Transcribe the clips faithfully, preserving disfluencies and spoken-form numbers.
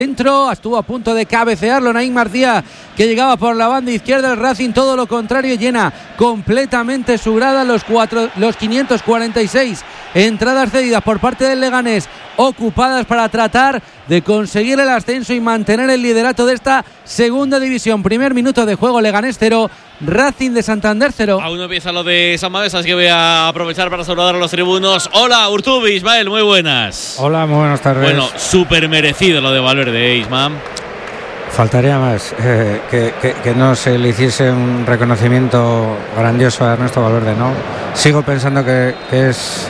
Dentro, estuvo a punto de cabecearlo Naim García, que llegaba por la banda izquierda. El Racing, todo lo contrario, llena completamente su grada. Los, cuatro, los quinientos cuarenta y seis entradas cedidas por parte del Leganés, ocupadas para tratar de conseguir el ascenso y mantener el liderato de esta segunda división. Primer minuto de juego, Leganés cero, Racing de Santander cero. Aún no empieza lo de San Mamés, así que voy a aprovechar para saludar a los tribunos. Hola, Urtubi, Ismael, muy buenas. Hola, muy buenas tardes. Bueno, súper merecido lo de Valverde, Ismael. Faltaría más, eh, que, que, que no se le hiciese un reconocimiento grandioso a Ernesto Valverde, ¿no? Sigo pensando que, que es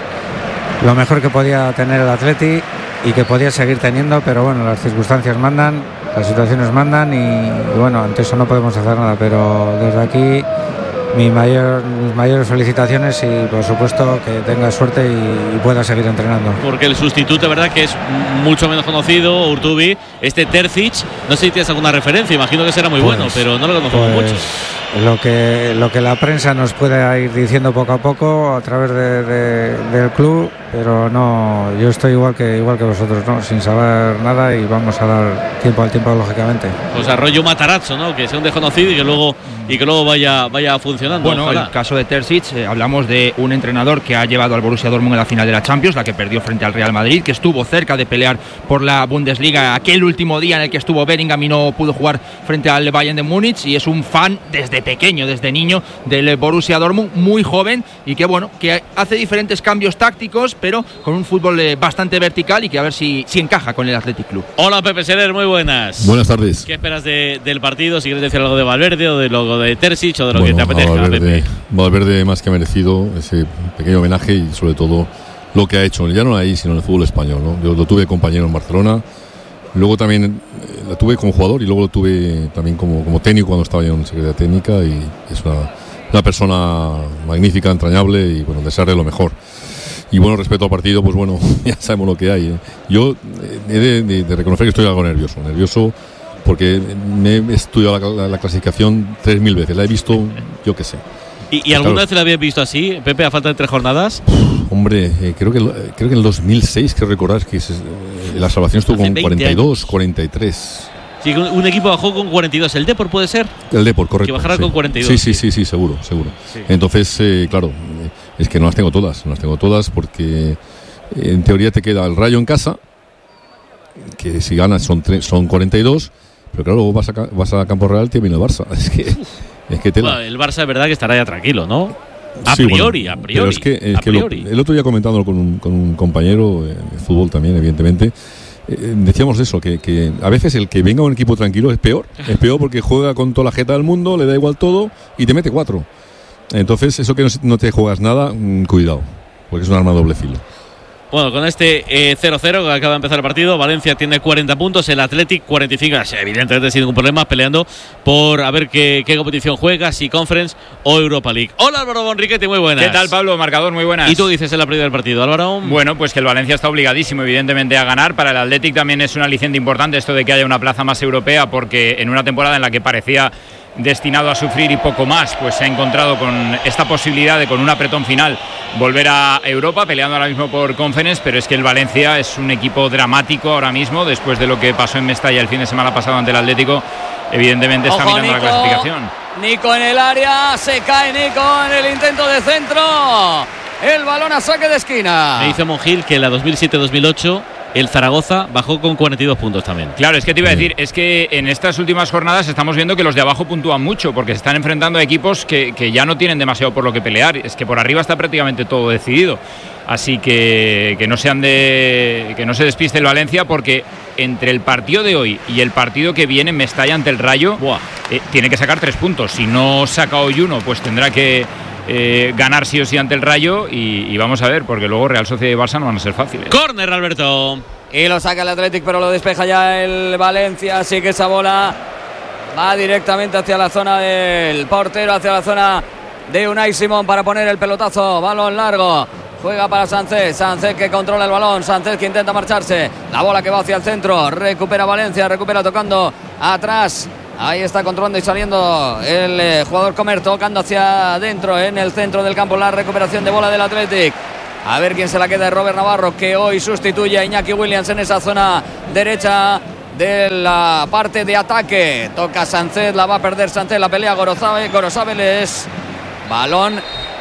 lo mejor que podía tener el Atleti y que podía seguir teniendo, pero bueno, las circunstancias mandan, las situaciones mandan y, y bueno, ante eso no podemos hacer nada, pero desde aquí mi mayor, mis mayores felicitaciones y por supuesto que tenga suerte y, y pueda seguir entrenando. Porque el sustituto, verdad que es mucho menos conocido, Urtubi, este Terzic, no sé si tienes alguna referencia, imagino que será muy pues, bueno, pero no lo conocemos pues, mucho. Lo que, lo que la prensa nos pueda ir diciendo poco a poco a través de, de, del club, pero no, yo estoy igual que igual que vosotros, ¿no? Sin saber nada y vamos a dar tiempo al tiempo, lógicamente. Pues arroyo Matarazzo, ¿no? Que sea un desconocido y que luego y que luego vaya vaya funcionando. Bueno, ojalá. En el caso de Terzic, eh, hablamos de un entrenador que ha llevado al Borussia Dortmund a la final de la Champions, la que perdió frente al Real Madrid, que estuvo cerca de pelear por la Bundesliga aquel último día en el que estuvo Bellingham y no pudo jugar frente al Bayern de Múnich, y es un fan desde pequeño, desde niño del Borussia Dortmund, muy joven y que bueno, que hace diferentes cambios tácticos, pero con un fútbol eh, bastante vertical y que a ver si, si encaja con el Athletic Club. Hola, Pepe Serer, muy buenas. Buenas tardes. ¿Qué esperas de, del partido? Si quieres decir algo de Valverde o de lo de Terzic o de lo bueno, que te apetezca, Valverde, Pepe. Valverde más que merecido ese pequeño homenaje y sobre todo lo que ha hecho, ya no ahí, sino en el fútbol español, ¿no? Yo lo tuve compañero en Barcelona, luego también eh, lo tuve como jugador y luego lo tuve también como, como técnico cuando estaba yo en Secretaría Técnica, y es una, una persona magnífica, entrañable y bueno, desearle lo mejor. Y bueno, respecto al partido, pues bueno, ya sabemos lo que hay, ¿eh? Yo he de, de, de reconocer que estoy algo nervioso, nervioso porque me he estudiado la, la, la clasificación tres mil veces, la he visto, yo qué sé. ¿Y, y alguna claro. vez la habías visto así, Pepe, a falta de tres jornadas? Hombre, eh, creo que creo que en el dos mil seis, creo recordar que se, eh, la salvación estuvo con cuarenta y dos, cuarenta y tres. Sí, un equipo bajó con cuarenta y dos. ¿El Depor puede ser? El Depor, correcto. Que bajara sí. con cuarenta y dos. Sí, sí, sí, sí, seguro, seguro. Sí. Entonces, eh, claro, es que no las tengo todas, no las tengo todas porque en teoría te queda el Rayo en casa, que si ganas son, son cuarenta y dos, pero claro, luego vas a, vas a Campo Real, te viene el Barça. Es que, es que te bueno, el Barça es verdad que estará ya tranquilo, ¿no? A sí, priori, bueno, a priori. Pero es que, es que lo, el otro día comentándolo con un, con un compañero de fútbol también, evidentemente, eh, decíamos eso, que, que a veces el que venga a un equipo tranquilo es peor. Es peor porque juega con toda la jeta del mundo, le da igual todo y te mete cuatro. Entonces, eso que no, no te juegas nada, mmm, cuidado, porque es un arma de doble filo. Bueno, con este eh, cero cero que acaba de empezar el partido, Valencia tiene cuarenta puntos, el Athletic cuarenta y cinco, evidentemente sin ningún problema, peleando por a ver qué, qué competición juega, si Conference o Europa League. Hola, Álvaro Bonriquete, muy buenas. ¿Qué tal, Pablo? Marcador, muy buenas. ¿Y tú dices en la previa del partido, Álvaro? Bueno, pues que el Valencia está obligadísimo, evidentemente, a ganar. Para el Athletic también es un aliciente importante esto de que haya una plaza más europea, porque en una temporada en la que parecía destinado a sufrir y poco más, pues se ha encontrado con esta posibilidad de, con un apretón final, volver a Europa, peleando ahora mismo por Conference, pero es que el Valencia es un equipo dramático ahora mismo, después de lo que pasó en Mestalla el fin de semana pasado ante el Atlético, evidentemente está Ojo, mirando Nico, la clasificación. Nico en el área, se cae Nico en el intento de centro, el balón a saque de esquina. Me dice Monjil que en la dos mil siete dos mil ocho el Zaragoza bajó con cuarenta y dos puntos también. Claro, es que te iba a decir, es que en estas últimas jornadas estamos viendo que los de abajo puntúan mucho, porque se están enfrentando a equipos que, que ya no tienen demasiado por lo que pelear. Es que por arriba está prácticamente todo decidido. Así que que no se ande, que no se despiste el Valencia, porque entre el partido de hoy y el partido que viene, Mestalla ante el Rayo, eh, tiene que sacar tres puntos. Si no saca hoy uno, pues tendrá que Eh, ganar sí o sí ante el Rayo y, y vamos a ver, porque luego Real Sociedad y Barça no van a ser fáciles. Córner, Alberto. Y lo saca el Athletic, pero lo despeja ya el Valencia, así que esa bola va directamente hacia la zona del portero, hacia la zona de Unai Simón para poner el pelotazo, balón largo. Juega para Sánchez, Sánchez que controla el balón, Sánchez que intenta marcharse, la bola que va hacia el centro, recupera Valencia, recupera tocando atrás. Ahí está controlando y saliendo el eh, jugador Comer, tocando hacia adentro en el centro del campo, la recuperación de bola del Athletic. A ver quién se la queda, de Robert Navarro, que hoy sustituye a Iñaki Williams en esa zona derecha. de la parte de ataque. Toca Sánchez, la va a perder Sánchez, la pelea Gorosabel, Gorosabel es balón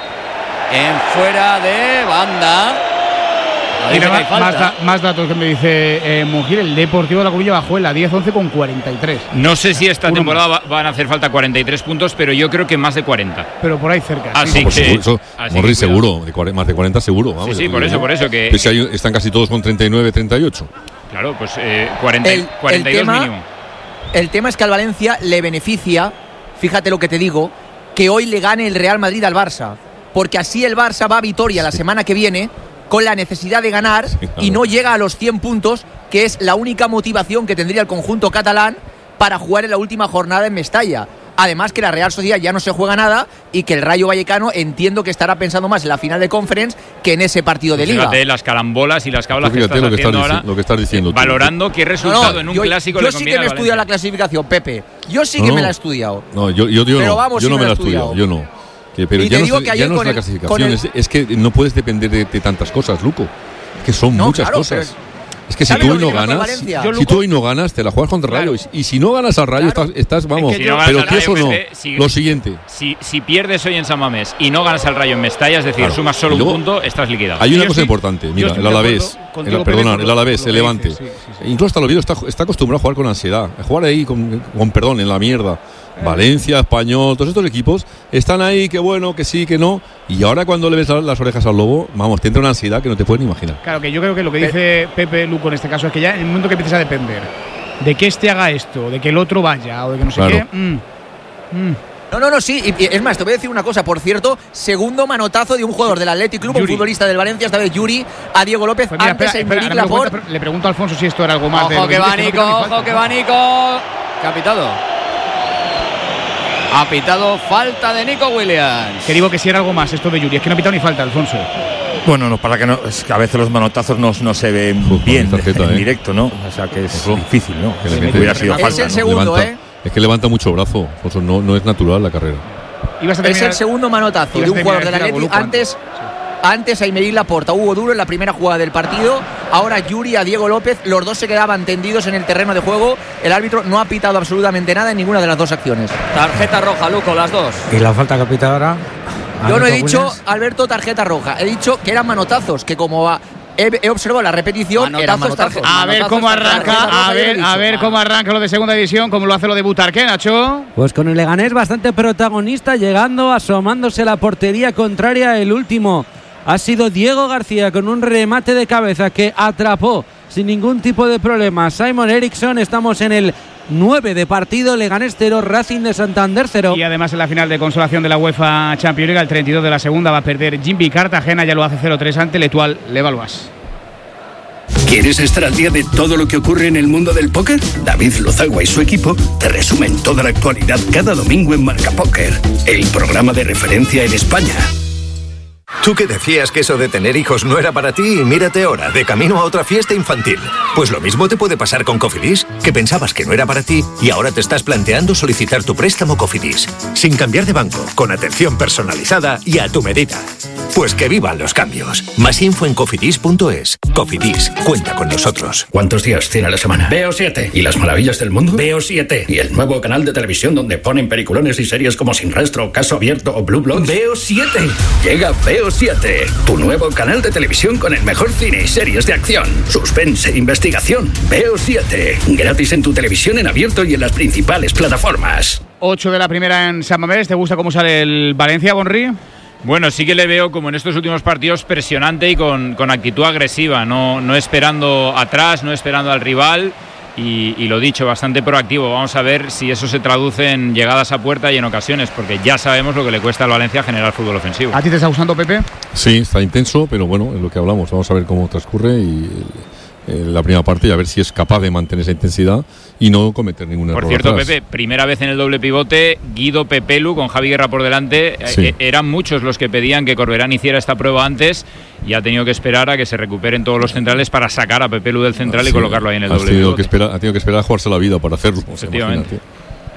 en fuera de banda. Mira, más, más, da, más datos que me dice eh, Mujir. El Deportivo de La Coruña bajó en la diez once con cuarenta y tres. No sé si esta Uno temporada va, van a hacer falta cuarenta y tres puntos, pero yo creo que más de cuarenta. Pero por ahí cerca. Así no, que, seguro, eso, así Morri, que seguro, de cuarenta, más de cuarenta seguro. Vamos, sí, sí, por eso, por eso que. Pues hay, están casi todos con treinta y nueve, treinta y ocho. Claro, pues eh, cuarenta, el, cuarenta y dos el tema, mínimo. El tema es que al Valencia le beneficia, fíjate lo que te digo, que hoy le gane el Real Madrid al Barça. Porque así el Barça va a Vitoria la semana que viene con la necesidad de ganar sí, claro. y no llega a los cien puntos, que es la única motivación que tendría el conjunto catalán para jugar en la última jornada en Mestalla. Además que la Real Sociedad ya no se juega nada y que el Rayo Vallecano entiendo que estará pensando más en la final de Conference que en ese partido de Liga. Fíjate las carambolas y las cablas fíjate que estás lo que haciendo estás ahora, lo que estás diciendo eh, valorando qué resultado no, no, en un yo, clásico yo le sí conviene que me he a estudiado la clasificación, Pepe. Yo sí no, que no. me la he estudiado. No, yo, yo, yo Pero no, vamos, yo sí no me la he estudiado. estudiado, yo no. Que, pero y ya te no, digo es, que ya no es la el, clasificación, el... es, es que no puedes depender de, de tantas cosas, Luco. Es que son no, muchas claro, cosas. Es que si ¿sabes tú lo hoy no que le pasó a ganas, Valencia? si Yo, Luco, tú hoy no ganas, te la juegas contra Claro. Rayo. Y si no ganas al Rayo, Claro. estás, estás, vamos, Es que si no pero ganas al tieso Rayo, no. Pepe, si- Lo siguiente. Si, si pierdes hoy en San Mamés y no ganas al Rayo en Mestalla, es decir, Claro. sumas solo Y luego, un punto, estás liquidado. Hay una Yo cosa estoy- importante, yo mira, estoy el de Alavés, acuerdo contigo, el, Pepe, perdona, por el lo- Alavés, por lo el que Levante. dices, sí, sí, sí. Incluso hasta el Oviedo está, está acostumbrado a jugar con ansiedad, a jugar ahí con, con perdón, en la mierda. Valencia, Español, todos estos equipos están ahí, que bueno, que sí, que no. Y ahora cuando le ves la- las orejas al lobo, vamos, te entra una ansiedad que no te puedes ni imaginar. Claro, que yo creo que lo que dice Pepe Luco en este caso es que ya en el momento que empieces a depender de que este haga esto, de que el otro vaya o de que no sé Claro. qué. Mm, mm. No, no, no, sí. Y, y es más, te voy a decir una cosa. Por cierto, segundo manotazo de un jugador del Athletic Club, un Yuri. futbolista del Valencia, esta vez Yuri, a Diego López. Pues mira, antes espera, a espera, Aymeric ahora me doy Laporte. cuenta, pero le pregunto a Alfonso si esto era algo más. de lo Ojo que que va dices, Nico, no tiene ni ojo falta. que va Nico. ¿Qué ha pitado? Ha pitado falta de Nico Williams. Que digo que si era algo más esto de Yuri. Es que no ha pitado ni falta, Alfonso. Bueno, no, para que no, es que a veces los manotazos no, no se ven Uf, bien tarjeta, en ¿eh? directo, ¿no? O sea que es Ojo. difícil, ¿no? Que le Si mete- hubiera sido Es falta, el ¿no? segundo, Levanta- ¿eh? Es que levanta mucho brazo, por eso no, no es natural la carrera. Ibas a Es terminar- el segundo manotazo ibas de a un terminar jugador de del decir algo, Athletic. Luco, Antes, antes a Aymeric Laporte, Hugo Duro en la primera jugada del partido. Ahora Yuri a Diego López. Los dos se quedaban tendidos en el terreno de juego. El árbitro no ha pitado absolutamente nada en ninguna de las dos acciones. Tarjeta roja, Luco, las dos. Y la falta que pita ahora. Yo no he Alberto dicho, Williams. Alberto, tarjeta roja. He dicho que eran manotazos, que como va- he, he observado la repetición, Manotazos, eran manotazos. tarjeta- A ver manotazos, cómo tarjeta arranca, roja, a yo he ver, dicho. a ver cómo arranca lo de segunda división, cómo lo hace lo de Butarque, Nacho. Pues con el Leganés bastante protagonista, llegando, asomándose a la portería contraria. El último ha sido Diego García con un remate de cabeza que atrapó sin ningún tipo de problema Simon Eriksson. Estamos en el nueve de partido. Leganés cero, Racing de Santander cero. Y además en la final de consolación de la UEFA Champions League, el treinta y dos de la segunda va a perder Jimmy Cartagena, ya lo hace cero tres ante L'Etoile Levallois. ¿Quieres estar al día de todo lo que ocurre en el mundo del póker? David Lozagua y su equipo te resumen toda la actualidad cada domingo en Marca Póker, el programa de referencia en España. Tú que decías que eso de tener hijos no era para ti y mírate ahora, de camino a otra fiesta infantil. Pues lo mismo te puede pasar con Cofidis, que pensabas que no era para ti y ahora te estás planteando solicitar tu préstamo Cofidis. Sin cambiar de banco, con atención personalizada y a tu medida. Pues que vivan los cambios. Más info en cofidis punto es. Cofidis, cuenta con nosotros. ¿Cuántos días tiene la semana? Veo siete. ¿Y las maravillas del mundo? Veo siete. ¿Y el nuevo canal de televisión donde ponen peliculones y series como Sin Rastro, Caso Abierto o Blue Bloods? Veo siete. Llega Veo siete, tu nuevo canal de televisión con el mejor cine y series de acción, suspense e investigación. Veo siete. Gratis en tu televisión en abierto y en las principales plataformas. ocho de la primera en San Mamés. ¿Te gusta cómo sale el Valencia, Bonri? Bueno, sí que le veo como en estos últimos partidos presionante y con, con actitud agresiva, no, no esperando atrás, no esperando al rival y, y lo dicho, bastante proactivo. Vamos a ver si eso se traduce en llegadas a puerta y en ocasiones, porque ya sabemos lo que le cuesta al Valencia generar fútbol ofensivo. ¿A ti te está gustando, Pepe? Sí, está intenso, pero bueno, es lo que hablamos. Vamos a ver cómo transcurre y eh, la primera parte y a ver si es capaz de mantener esa intensidad y no cometer ningún error. Por cierto, atrás. Pepe, primera vez en el doble pivote, Guido Pepelu con Javi Guerra por delante. Sí. Eh, eran muchos los que pedían que Corberán hiciera esta prueba antes y ha tenido que esperar a que se recuperen todos los centrales para sacar a Pepelu del central Sí, y colocarlo ahí en el has doble tenido pivote. que esperar, ha tenido que esperar a jugarse la vida para hacerlo. o sea, Efectivamente. imagínate.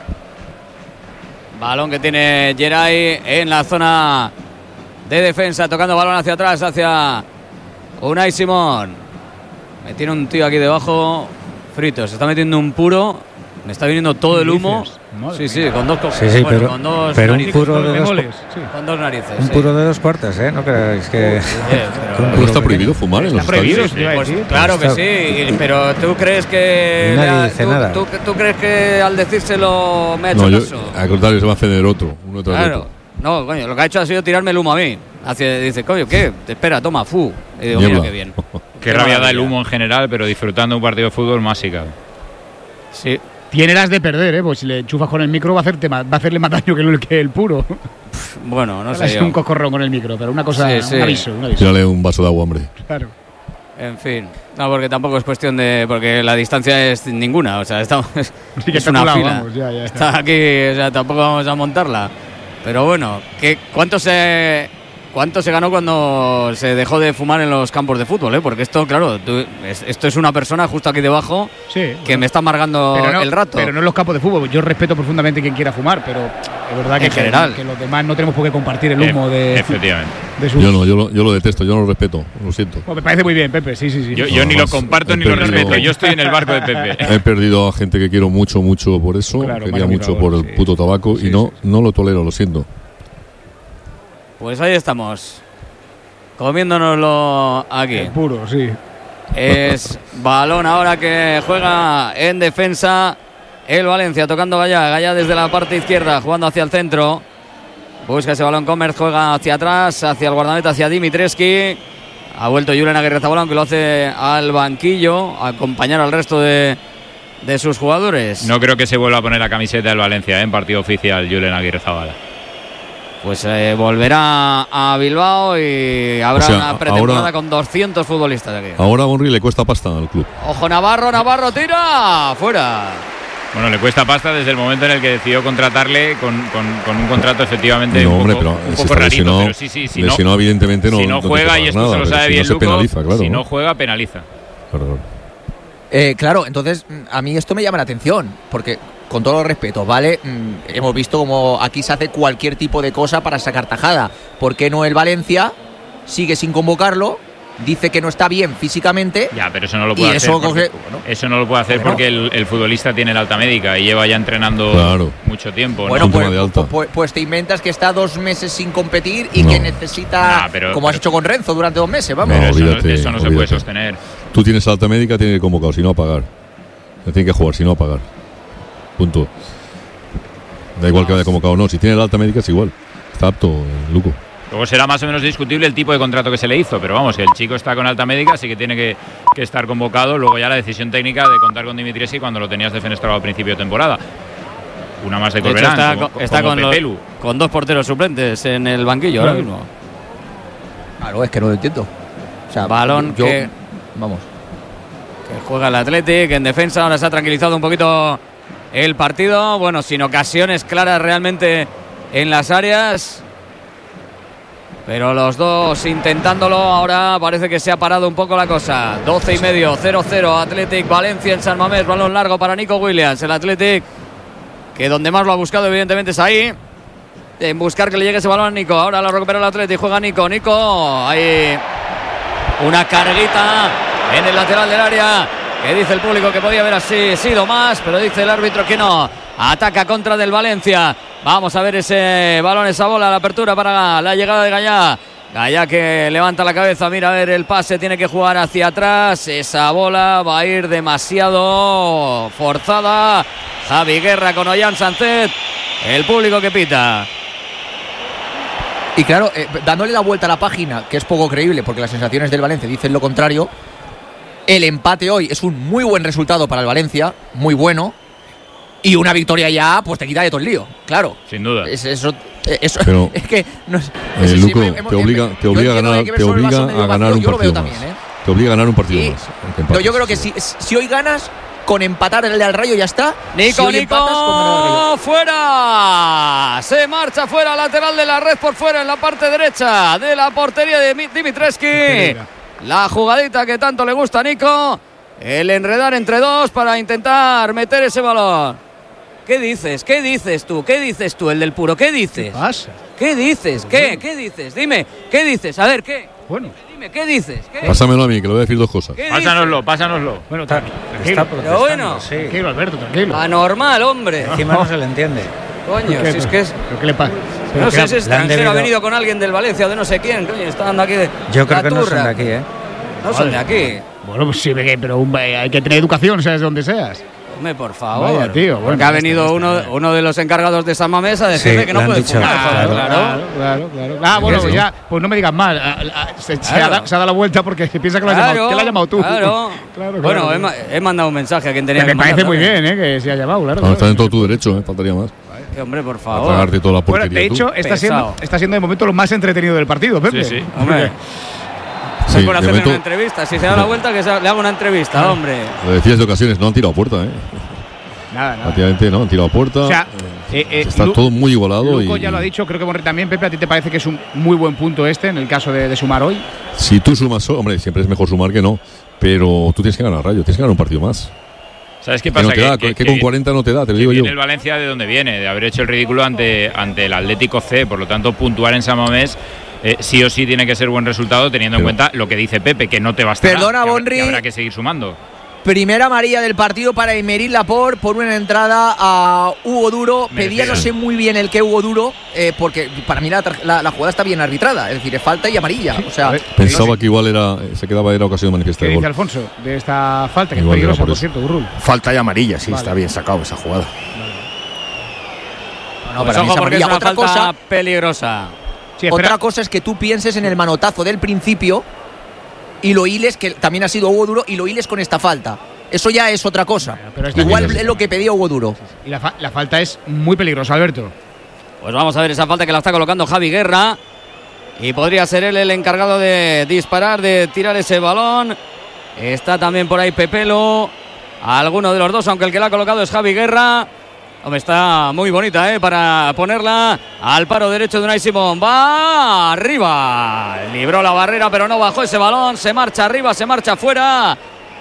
Balón que tiene Geray en la zona de defensa, tocando balón hacia atrás, hacia Unai Simón. Me tiene un tío aquí debajo. Frito, se está metiendo un puro. Me está viniendo todo el humo. Sí, sí, con dos sí, sí, bueno, pero, con dos pero narices. un puro de dos, Sí. Con dos narices. Un sí. puro de dos cuartas, ¿eh? No creáis que. Pero ¿no está prohibido fumar en los prohibido, estadios? pues, claro que sí, pero tú crees que. Nadie la, dice tú, nada. Tú, tú crees que al decírselo me ha hecho No, yo, caso? al contrario, se va a ceder otro, uno tras Claro. otro. No, coño, lo que ha hecho ha sido tirarme el humo a mí. Hace, dice, coño, ¿qué? Te espera, toma, fu. Y digo, mira qué bien. Qué rabia da el humo en general, pero disfrutando un partido de fútbol más si cabe. Sí. Tiene las de perder, ¿eh? Pues si le enchufas con el micro va a, hacerte más, va a hacerle más daño que el, que el puro. Bueno, no sé. Es yo. un coscorrón con el micro, pero una cosa, Sí, sí. un aviso, un aviso. Tírale un vaso de agua, hombre. Claro. En fin. No, porque tampoco es cuestión de. Porque la distancia es ninguna. O sea, estamos. Es, Sí, que es está una a tu lado, fila. vamos, ya, ya, ya. Está aquí, o sea, tampoco vamos a montarla. Pero bueno, ¿qué, cuánto se. ¿Cuánto se ganó cuando se dejó de fumar en los campos de fútbol? ¿eh? Porque esto, claro, tú, es, esto es una persona justo aquí debajo Sí, que bueno. me está amargando Pero no, el rato. Pero no en los campos de fútbol. Yo respeto profundamente quien quiera fumar, pero es verdad que, En general. que, que los demás no tenemos por qué compartir el humo de. Efectivamente. de sus- Yo no, yo lo, yo lo detesto, yo no lo respeto, lo siento. Bueno, me parece muy bien, Pepe, sí, sí, sí. Yo, yo No, ni lo más, comparto he ni lo perdido- respeto. Yo estoy en el barco de Pepe. He perdido a gente que quiero mucho, mucho por eso, Claro, quería Mario mucho Mirabor, por el sí. puto tabaco Sí, y no, sí, sí. no lo tolero, lo siento. Pues ahí estamos. Comiéndonoslo aquí. El puro, sí. Es balón ahora que juega en defensa el Valencia, tocando Gallá. Gallá desde la parte izquierda, jugando hacia el centro. Busca ese balón Comer, juega hacia atrás, hacia el guardameta, hacia Dimitrescu. Ha vuelto Julen Aguirre Zabalón, que lo hace al banquillo, a acompañar al resto de, de sus jugadores. No creo que se vuelva a poner la camiseta del Valencia ¿eh? en partido oficial, Julen Aguirre Zabala. Pues eh, volverá a Bilbao y habrá O sea, una pretemporada ahora- con doscientos futbolistas aquí. Ahora a Henry le cuesta pasta al club. Ojo Navarro, Navarro tira, fuera. Bueno, le cuesta pasta desde el momento en el que decidió contratarle con, con, con un contrato efectivamente No, un hombre, poco, pero un si poco está rarito. lesionado- Pero sí, sí, si lesionado, no, evidentemente no- si no no te juega, pagas y esto nada, se lo pero sabe si no bien se Luco, penaliza, claro, si ¿no? no juega, penaliza. Claro, claro. Eh, claro, entonces mm, a mí esto me llama la atención, porque con todo los respetos, ¿vale? Mm, hemos visto como aquí se hace cualquier tipo de cosa para sacar tajada. ¿Por qué no el Valencia sigue sin convocarlo? Dice que no está bien físicamente. Ya, pero eso no lo Y puede hacer. eso porque, coge- bueno. eso no lo puede hacer Bueno. porque el, el futbolista tiene la alta médica y lleva ya entrenando Claro. mucho tiempo. ¿no? Bueno, Última pues, de alta. pues, pues te inventas que está dos meses sin competir y No. que necesita, Nah, pero- como has pero- hecho con Renzo durante dos meses, vamos. Pero eso no- olvídate, eso no se puede olvídate. sostener. Tú tienes alta médica, tienes que convocar, si no a pagar. Le tiene que jugar, si no a pagar. Punto. Da igual que vaya convocado o no. Si tiene la alta médica es igual. Está apto, eh, Luco. Luego será más o menos discutible el tipo de contrato que se le hizo, pero vamos, el chico está con alta médica, así que tiene que, que estar convocado. Luego ya la decisión técnica de contar con Dimitriesi cuando lo tenías defenestrado al principio de temporada. Una más de De hecho, Corberán, está, como, con, está como con, los- Pepelu. con dos porteros suplentes en el banquillo ahora mismo. Claro, es que no lo entiendo. O sea, Balón yo, que, vamos. que juega el Athletic en defensa. Ahora se ha tranquilizado un poquito el partido. Bueno, sin ocasiones claras realmente en las áreas. Pero los dos intentándolo. Ahora parece que se ha parado un poco la cosa. doce y medio, cero cero. Athletic Valencia en San Mamés. Balón largo para Nico Williams. El Athletic, que donde más lo ha buscado evidentemente es ahí, en buscar que le llegue ese balón a Nico. Ahora lo recupera el Athletic, juega Nico. Nico, ahí una carguita en el lateral del área, que dice el público que podía haber así sido más, pero dice el árbitro que no. Ataca contra del Valencia. Vamos a ver ese balón, esa bola, la apertura para la llegada de Gallá. Gallá que levanta la cabeza, mira a ver el pase, tiene que jugar hacia atrás. Esa bola va a ir demasiado forzada. Javi Guerra con Ollán Sánchez, el público que pita. Y claro, eh, dándole la vuelta a la página, que es poco creíble porque las sensaciones del Valencia dicen lo contrario, el empate hoy es un muy buen resultado para el Valencia, muy bueno, y una victoria ya pues te quita de todo el lío, claro. Sin duda. Es, eso, eh, eso Pero, es que no es- Eh, es- sí, Luco, hemos- te obliga, te yo obliga a entiendo ganar, que hay que ver te sobre el vaso obliga medio a ganar vacío, un yo lo partido veo más. también, ¿eh? Te obliga a ganar un partido Y- más. aunque No, empates. yo creo que si, si hoy ganas, con empatarle al Rayo ya está. Nico, Si hoy empatas, con ganar al Rayo. Nico, fuera. Se marcha fuera, lateral de la red por fuera en la parte derecha de la portería de Mi- Dimitrescu. La jugadita que tanto le gusta a Nico. El enredar entre dos para intentar meter ese balón. ¿Qué dices? ¿Qué dices tú? ¿Qué dices tú, el del puro? ¿Qué dices? ¿Qué pasa? ¿Qué dices? ¿Qué? ¿Qué dices? Dime, ¿qué dices? A ver, ¿qué? Bueno. Dime, Dime, ¿qué dices? ¿Qué? Pásamelo a mí, que le voy a decir dos cosas. Pásanoslo, pásanoslo. Bueno, tranquilo. Está Pero bueno, sí. Tranquilo, Alberto, tranquilo. Anormal, hombre. Encima no se le entiende. Coño, si es que es. ¿Pero qué le pasa? No sé si es le han extranjero, debido- ha venido con alguien del Valencia o de no sé quién, coño, está dando aquí de. Yo creo la que no son turra. de aquí, ¿eh? No son de aquí. Bueno, pues sí, pero un- hay que tener educación, seas de donde seas. Hombre, por favor. Vaya, tío, bueno, Porque ha ya venido está, uno, ya está. uno de los encargados de San Mamés a decirle Sí, que no le han puede dicho, fumar. claro, Joder, claro. Claro, claro. Ah, bueno, Sí. ya, pues no me digas mal. Ah, ah, Se, se Claro. ha, da- se ha dado la vuelta porque se piensa que lo has Claro, llamado, que lo has llamado tú. Claro. Claro, Bueno, claro. he, ma- he mandado un mensaje a quien tenía Que que me parece mandar muy también. bien, ¿eh? Que se ha llamado, claro. Bueno, estás en todo tu derecho, ¿eh? Faltaría más. Que, hombre, por A favor. tragarte toda la Bueno, porquería de tú. hecho, está Pesado. siendo, está siendo de momento lo más entretenido del partido, Pepe. Sí, sí. Hombre, Sí, estoy por de hacerle momento, una entrevista. Si se da la vuelta, que se- le hago una entrevista, hombre. lo decías de ocasiones, no han tirado a puerta, ¿eh? Nada, nada. Prácticamente no han tirado a puerta. O sea, eh, eh, Está Lu- todo muy igualado. Luco y ya lo ha dicho, creo que Borre también. Pepe, ¿a ti te parece que es un muy buen punto este en el caso de, de sumar hoy? Si tú sumas, so- hombre, siempre es mejor sumar que no. Pero tú tienes que ganar, Rayo, tienes que ganar un partido más. ¿Sabes qué Que pasa? no te da, que, que con cuarenta no te da, te lo digo yo. Viene el Valencia de donde viene, de haber hecho el ridículo ante, ante el Atlético C. Por lo tanto, puntuar en San Mamés eh, sí o sí tiene que ser buen resultado, teniendo en Pero- cuenta lo que dice Pepe, que no te bastará. Perdona, que habrá- Bonri. que habrá que seguir sumando. Primera amarilla del partido para Emery Laporte por una entrada a Hugo Duro. Pedía, no sé muy bien el que Hugo Duro, eh, porque para mí la, tar- la- la jugada está bien arbitrada. Es decir, es falta y amarilla. O sea, Pensaba que igual era, se quedaba era ocasión de manifiesta ¿Qué de dice gol. Alfonso de esta falta? Que Igual es era peligrosa, por por eso. cierto, Burrul. Falta y amarilla, sí, Vale. está bien sacado esa jugada. no, Pues para mí ojo, es porque es amarilla. una Otra falta cosa, peligrosa. Sí, espera. otra cosa es que tú pienses en el manotazo del principio y lo hiles, que también ha sido Hugo Duro, y lo hiles con esta falta. Eso ya es otra cosa. pero esta- Igual También es- es lo que pedía Hugo Duro. Y la, fa- la falta es muy peligrosa, Alberto. Pues vamos a ver esa falta que la está colocando Javi Guerra. Y podría ser él el encargado de disparar, de tirar ese balón. Está también por ahí Pepelo. Alguno de los dos, aunque el que la ha colocado es Javi Guerra. Hombre, está muy bonita, ¿eh? Para ponerla al paro derecho de Unai Simón. Va arriba. Libró la barrera, pero no bajó ese balón. Se marcha arriba, se marcha afuera.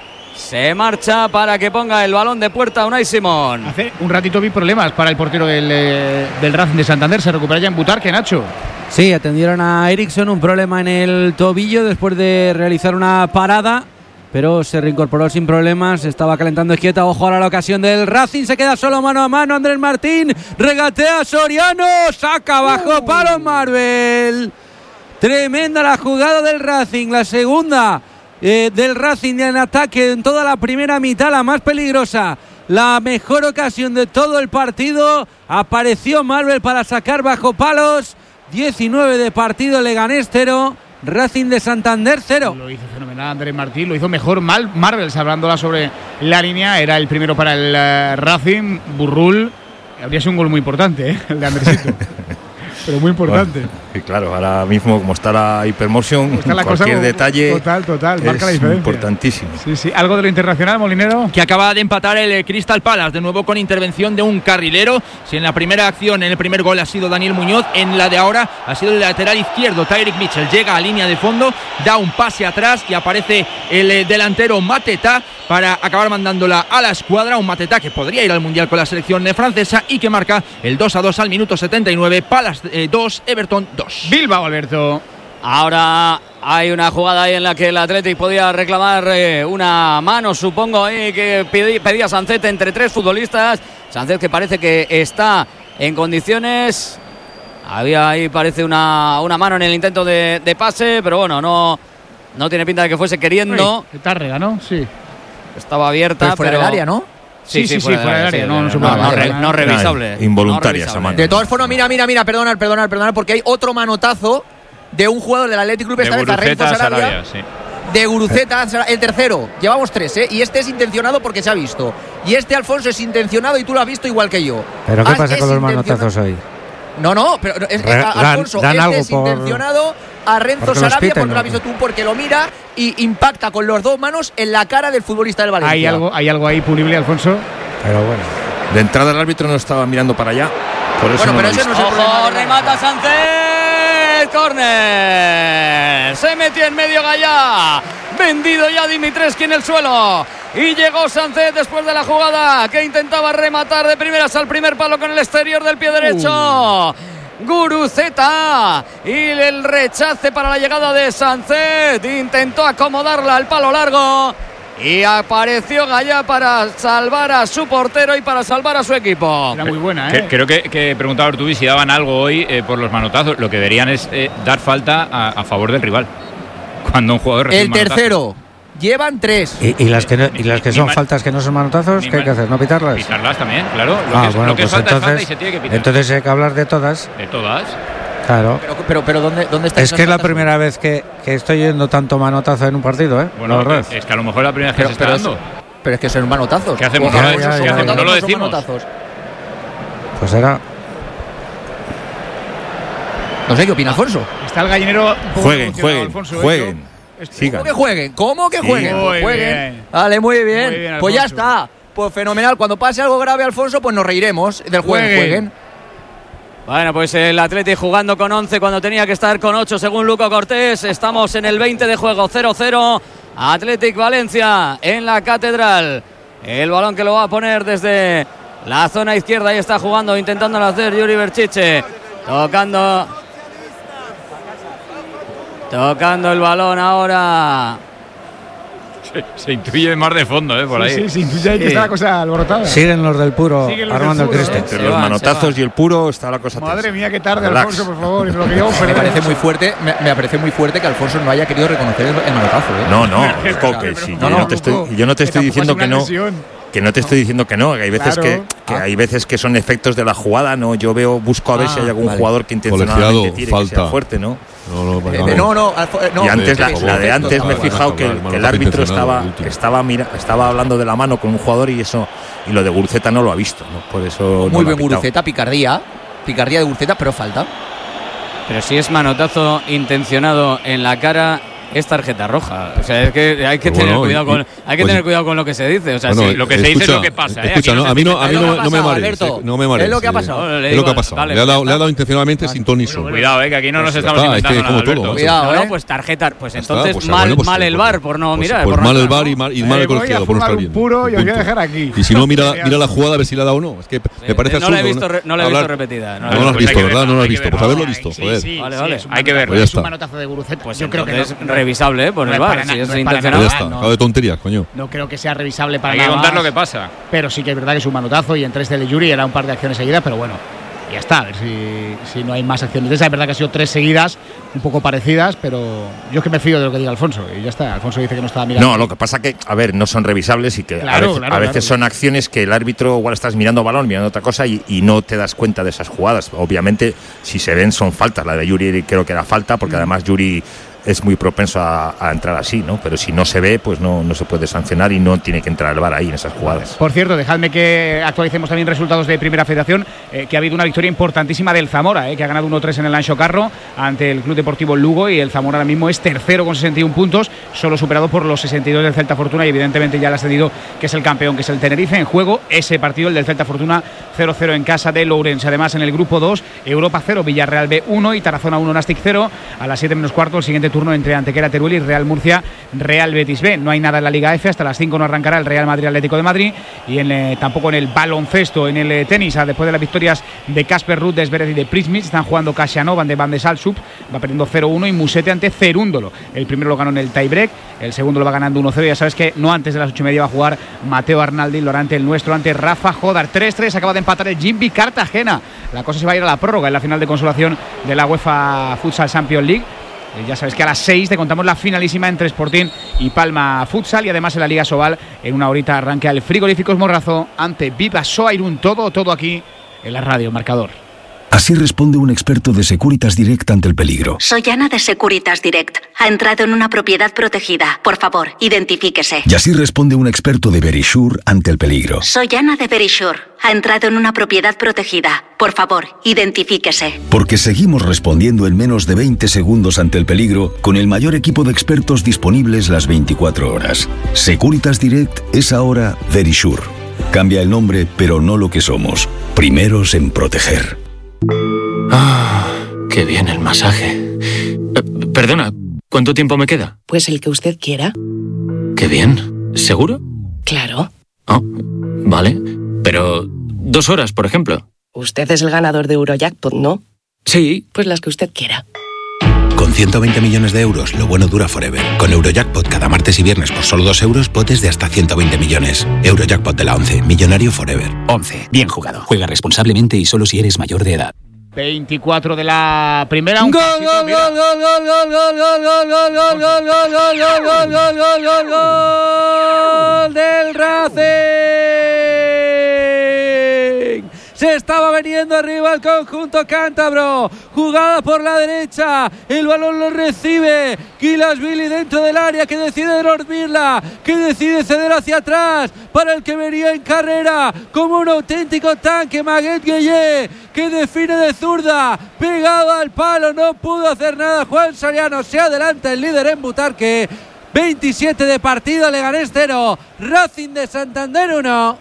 Se marcha para que ponga el balón de puerta a Unai Simón. Hace un ratito vi problemas para el portero del, eh, del Racing de Santander. Se recupera ya en Butarque, Nacho. Sí, atendieron a Eriksson, un problema en el tobillo después de realizar una parada, pero se reincorporó sin problemas, estaba calentando izquierda. Ojo ahora la ocasión del Racing, se queda solo mano a mano Andrés Martín, regatea Soriano, saca bajo palo Marvel. Tremenda la jugada del Racing, la segunda eh, del Racing en ataque en toda la primera mitad, la más peligrosa. La mejor ocasión de todo el partido. Apareció Marvel para sacar bajo palos. diecinueve de partido, Leganés cero, Racing de Santander cero. Lo hizo fenomenal Andrés Martín, lo hizo mejor mal Marvel, hablándola sobre la línea. Era el primero para el eh, Racing. Burrul, habría sido un gol muy importante, ¿eh? El de Andresito. Pero muy importante. Bueno, y claro, ahora mismo como está la Hypermotion, Está la cualquier cosa, detalle total, total, marca es la diferencia. importantísimo. Sí, sí. ¿Algo de lo internacional, Molinero? Que acaba de empatar el eh, Crystal Palace, de nuevo con intervención de un carrilero. Si en la primera acción, en el primer gol ha sido Daniel Muñoz, en la de ahora ha sido el lateral izquierdo, Tyreek Mitchell. Llega a línea de fondo, da un pase atrás y aparece el eh, delantero Mateta para acabar mandándola a la escuadra. Un Mateta que podría ir al Mundial con la selección eh, francesa y que marca el dos a dos al minuto setenta y nueve. Palace eh, dos, Everton dos. Bilbao, Alberto. Ahora hay una jugada ahí en la que el Athletic podía reclamar eh, una mano, supongo, ahí que pedí- pedía Sancet entre tres futbolistas. Sancet que parece que está en condiciones. Había ahí, parece, una, una mano en el intento de, de pase, pero bueno, no, no tiene pinta de que fuese queriendo. Uy, Tárrega, ¿no? Sí. Estaba abierta, Pero fuera pero del área, ¿no? Sí, sí, sí, fuera del área, no, no se puede no, marcar. re- no revisable. Nah, involuntaria No esa revisable. mano. De todas formas, mira, mira, mira, perdonar, perdonar, perdonar, porque hay otro manotazo de un jugador del Athletic Club, De esta vez a Renzo Guruceta, Sarabia, Sarabia, sí. de Guruceta, el tercero. Llevamos tres, ¿eh? Y este es intencionado porque se ha visto. Y este, Alfonso, es intencionado y tú lo has visto igual que yo. ¿Pero qué Ah, pasa es con los intencionado. manotazos hoy? No, no, pero es, es- Re- a- dan- Alfonso, dan este algo es por- intencionado a Renzo porque los Sarabia piten, porque lo ¿no? has visto tú, porque lo mira y impacta con las dos manos en la cara del futbolista del Valencia. ¿Hay algo, ¿Hay algo ahí punible, Alfonso? Pero bueno. De entrada el árbitro no estaba mirando para allá, por eso Bueno, no pero lo he ese no visto. es el problema. Ojo, de la- remata Sánchez. Córner. Se metió en medio Gallá. Vendido ya Dimitrescu en el suelo. Y llegó Sánchez después de la jugada que intentaba rematar de primeras al primer palo con el exterior del pie derecho. Guruceta y el rechace para la llegada de Sánchez. Intentó acomodarla al palo largo y apareció Gallá para salvar a su portero y para salvar a su equipo. Era muy buena, ¿eh? Creo que, que preguntaba Artubis si daban algo hoy eh, por los manotazos. Lo que deberían es eh, dar falta a, a favor del rival. Cuando un jugador recibe El un manotazo. tercero. Llevan tres. ¿Y, y las que, no, y las que son faltas que no son manotazos? ¿Qué hay que hacer? ¿No pitarlas? Pitarlas también, claro. Lo Ah, que es, bueno, lo que pues es falta entonces, es falta y se tiene que pitar. entonces hay que hablar de todas. De todas. Claro. Pero, pero, pero ¿dónde, dónde está? Es que es la primera vez que, que estoy yendo tanto manotazo en un partido, ¿eh? Bueno, La verdad. es, es que a lo mejor la primera vez que Pero, se está pero, dando. es, pero es que son manotazos. ¿Qué hacemos? Ojalá, Ya, ya, esos ya, son ya. manotazos, No lo son decimos. manotazos. Pues era. No sé qué opina Alfonso. Está el gallinero. un poco Jueguen, emocionado, jueguen, Alfonso, ¿eh? jueguen. Yo- esto- Sigan. ¿Cómo que jueguen? ¿Cómo que Sí. jueguen? Muy jueguen. bien. Vale, muy bien. Muy bien, pues ya Alfonso. está. Pues fenomenal. Cuando pase algo grave, Alfonso, pues nos reiremos del jueguen, Jueguen. jueguen. Bueno, pues el Athletic jugando con once cuando tenía que estar con ocho según Luco Cortés. Estamos en el veinte de juego, cero cero. Athletic Valencia en la Catedral. El balón que lo va a poner desde la zona izquierda. Ahí está jugando, intentándolo hacer Yuri Berchiche. Tocando. Tocando el balón ahora. Se, se intuye más de fondo, ¿eh? Por ahí. Sí, sí, sí, intuye ahí que está la cosa alborotada. Siguen los del puro Siguen los armando del el puro, Cristo. ¿eh? Entre Se los van, manotazos se y el puro está la cosa Madre tensa. mía, qué tarde, Relax. Alfonso, por favor. Y lo que llevamos Me perdido. parece muy fuerte, me, me parece muy fuerte que Alfonso no haya querido reconocer el, el manotazo. ¿eh? No, no, Pero, Coque, pero, sí, pero, yo no te Coco, estoy, yo no te que estoy tampoco diciendo es que una no, lesión. que no te estoy diciendo que no, que hay veces Claro. que, que Ah. hay veces que son efectos de la jugada, no, yo veo, busco a ver Ah, si hay algún vale. jugador que intencionalmente Colegiado, tire falta. que sea fuerte, ¿no? No, no, Eh, vamos. no, no, Alfo- eh, no. y antes por la, favor, la de antes no, me he no, fijado no, que, no, el- no, que el no, árbitro intencionado, estaba el último. estaba mira, estaba hablando de la mano con un jugador y eso y lo de Guruceta no lo ha visto, ¿no? Por eso no Muy lo ha bien, pitado. Guruceta, picardía. Picardía de Guruceta, pero falta. Pero si es manotazo intencionado en la cara, es tarjeta roja. O sea, es que hay que Pero tener bueno, cuidado y- con hay que pues- tener cuidado con lo que se dice. O sea, Bueno, sí, lo que se dice es escucha, lo que pasa, ¿eh? Escucha, Aquí no no, se a mí no, dice- a mí Es lo no, que ha no me pasado, marees, Alberto. eh, no me marees. Es lo que ha eh. pasado. No, le Es lo que ha digo, pasado. vale, le, ha dado, pues le ha dado intencionalmente sin ton ni son. Cuidado, eh, que aquí no nos Ya estamos está, es que inventando como nada, todo, Alberto. macho. Cuidado, No, ¿eh? pues tarjeta, pues Ya está, entonces pues, mal, bueno, pues, mal el pues, V A R por no pues, mirar. pues por no mal el entrar, V A R y ¿no? mal, y mal Eh, el voy a colegiado por no fumar estar un bien. puro y os voy a Punto. dejar aquí. Y si no, mira, mira la jugada a ver si le ha dado o no. Es que me parece no la he absurdo. visto, re- no la he visto hablar- repetida. No, la he lo has visto. visto, hay que ¿verdad? verlo, No lo has hay que visto. Pues verlo. haberlo visto, Sí, joder. sí, Vale, sí, vale. es un Hay que manotazo- verlo. Pues ya es un está. manotazo de Guruceta. Pues Yo creo que entonces, no, revisable, ¿eh? Por no el es V A para R, nada, si es no es para Pues intencionado. ya nada. está. no. Acaba de tonterías, coño. no creo que sea revisable para Hay que nada contar más. lo que pasa. Pero sí que es verdad que es un manotazo y entre este de Yuri era un par de acciones seguidas, pero bueno, ya está, a ver si, si no hay más acciones de esa. Es verdad que ha sido tres seguidas, un poco parecidas, pero yo es que me fío de lo que diga Alfonso y ya está. Alfonso dice que no estaba mirando. No, lo que pasa que, a ver, no son revisables y que Claro, a veces, claro, a veces claro. son acciones que el árbitro igual estás mirando balón, mirando otra cosa y, y no te das cuenta de esas jugadas. Obviamente, si se ven son faltas. La de Yuri creo que era falta porque además Yuri es muy propenso a, a entrar así, ¿no? Pero si no se ve, pues no, no se puede sancionar y no tiene que entrar el V A R ahí en esas jugadas. Por cierto, dejadme que actualicemos también resultados de Primera Federación, eh, que ha habido una victoria importantísima del Zamora, eh, que ha ganado uno tres en el Anxo Carro ante el Club Deportivo Lugo, y el Zamora ahora mismo es tercero con sesenta y un puntos, solo superado por los sesenta y dos del Celta Fortuna y evidentemente ya el ascendido, que es el campeón, que es el Tenerife. En juego ese partido, el del Celta Fortuna, cero cero en casa de Lourense. Además, en el grupo dos, Europa cero, Villarreal B uno y Tarazona uno, Nastic cero. A las siete menos cuarto, el siguiente turno entre Antequera, Teruel y Real Murcia, Real Betis B. No hay nada en la Liga F, hasta las cinco no arrancará el Real Madrid Atlético de Madrid, y en, eh, tampoco en el baloncesto. En el eh, tenis, ah, después de las victorias de Casper Ruud, de Zverev y de Prismic, están jugando Kasyanov de Van de Salsup, va perdiendo cero uno, y Musete ante Cerúndolo. El primero lo ganó en el tiebreak, el segundo lo va ganando uno cero. Ya sabes que no antes de las ocho y media va a jugar Mateo Arnaldi, lo hará ante el nuestro, ante Rafa Jodar. tres tres, acaba de empatar el Jimby Cartagena. La cosa se va a ir a la prórroga en la final de consolación de la UEFA Futsal Champions League. Eh, Ya sabes que a las seis te contamos la finalísima entre Sporting y Palma Futsal, y además en la Liga Sobal en una horita arranca el Frigoríficos Morrazo ante Viva Soairun. Todo, todo aquí en la radio Marcador. Así responde un experto de Securitas Direct ante el peligro. Soy Ana de Securitas Direct. Ha entrado en una propiedad protegida. Por favor, identifíquese. Y así responde un experto de Verisure ante el peligro. Soy Ana de Verisure. Ha entrado en una propiedad protegida. Por favor, identifíquese. Porque seguimos respondiendo en menos de veinte segundos ante el peligro con el mayor equipo de expertos disponibles las veinticuatro horas. Securitas Direct es ahora Verisure. Cambia el nombre, pero no lo que somos. Primeros en proteger. Ah, qué bien el masaje. Eh, perdona, ¿cuánto tiempo me queda? Pues el que usted quiera. Qué bien. ¿Seguro? Claro. Oh, vale. Pero dos horas, por ejemplo. Usted es el ganador de Eurojackpot, ¿no? Sí. Pues las que usted quiera. Con ciento veinte millones de euros, lo bueno dura forever. Con Eurojackpot cada martes y viernes por solo dos euros, potes de hasta ciento veinte millones. Eurojackpot de la once, millonario forever. once. Bien jugado. Juega responsablemente y solo si eres mayor de edad. veinticuatro de la primera. Un gol, gol, gol, gol, gol, gol, gol, gol, gol, gol, gol, gol, gol, gol, gol, gol, gol, gol, gol del Racing. Se estaba veniendo arriba el conjunto cántabro. Jugada por la derecha. El balón lo recibe Kilasvili dentro del área, que decide dormirla, que decide ceder hacia atrás para el que venía en carrera como un auténtico tanque, Maguette Gueye, que define de zurda, pegado al palo, no pudo hacer nada. Juan Soriano se adelanta el líder en Butarque. veintisiete de partido, Leganés cero, Racing de Santander uno.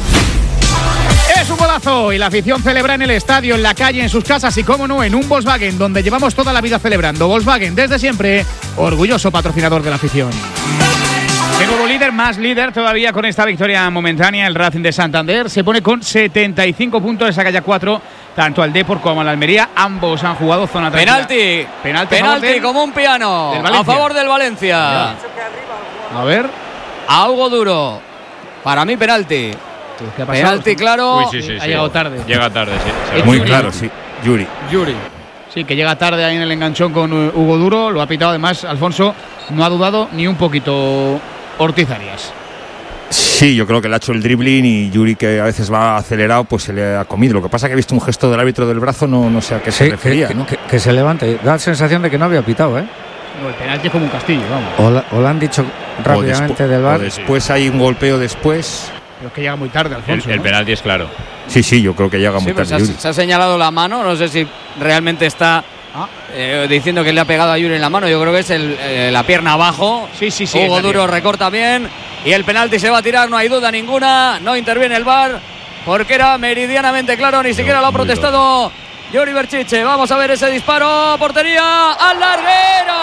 Es un golazo y la afición celebra en el estadio, en la calle, en sus casas y, cómo no, en un Volkswagen, donde llevamos toda la vida celebrando. Volkswagen, desde siempre, orgulloso patrocinador de la afición. De nuevo líder, más líder todavía con esta victoria momentánea. El Racing de Santander se pone con setenta y cinco puntos, le saca ya cuatro tanto al Depor como al Almería. Ambos han jugado zona tranquila. Penalti, penalti, penalti del, como un piano a favor del Valencia. A ver, a Hugo Duro. Para mí penalti. Penalti claro. Uy, sí, sí, ha sí. llegado tarde. Llega tarde, sí. Muy claro, sí. Yuri. Yuri. Sí, que llega tarde ahí en el enganchón con Hugo Duro. Lo ha pitado además Alfonso. No ha dudado ni un poquito Ortiz Arias. Sí, yo creo que le ha hecho el dribbling y Yuri, que a veces va acelerado, pues se le ha comido. Lo que pasa es que he visto un gesto del árbitro del brazo, no, no sé a qué se sí, refería, que, ¿no? Que, que se levante. Da la sensación de que no había pitado, ¿eh? No, el penalti es como un castillo, vamos. O, la, o lo han dicho rápidamente despu- del V A R. O después hay un golpeo después. Pero es que llega muy tarde, Alfonso. El, el ¿no? penalti es claro. Sí, sí, yo creo que llega Sí, muy pues tarde. se, ha, se ha señalado la mano, no sé si realmente está ah. eh, diciendo que le ha pegado a Yuri en la mano. Yo creo que es el, eh, la pierna abajo. Sí, sí, sí. Hugo Duro recorta bien y el penalti se va a tirar, no hay duda ninguna. No interviene el V A R porque era meridianamente claro, ni siquiera lo ha protestado Yuri Berchiche. Vamos a ver ese disparo, portería, al larguero.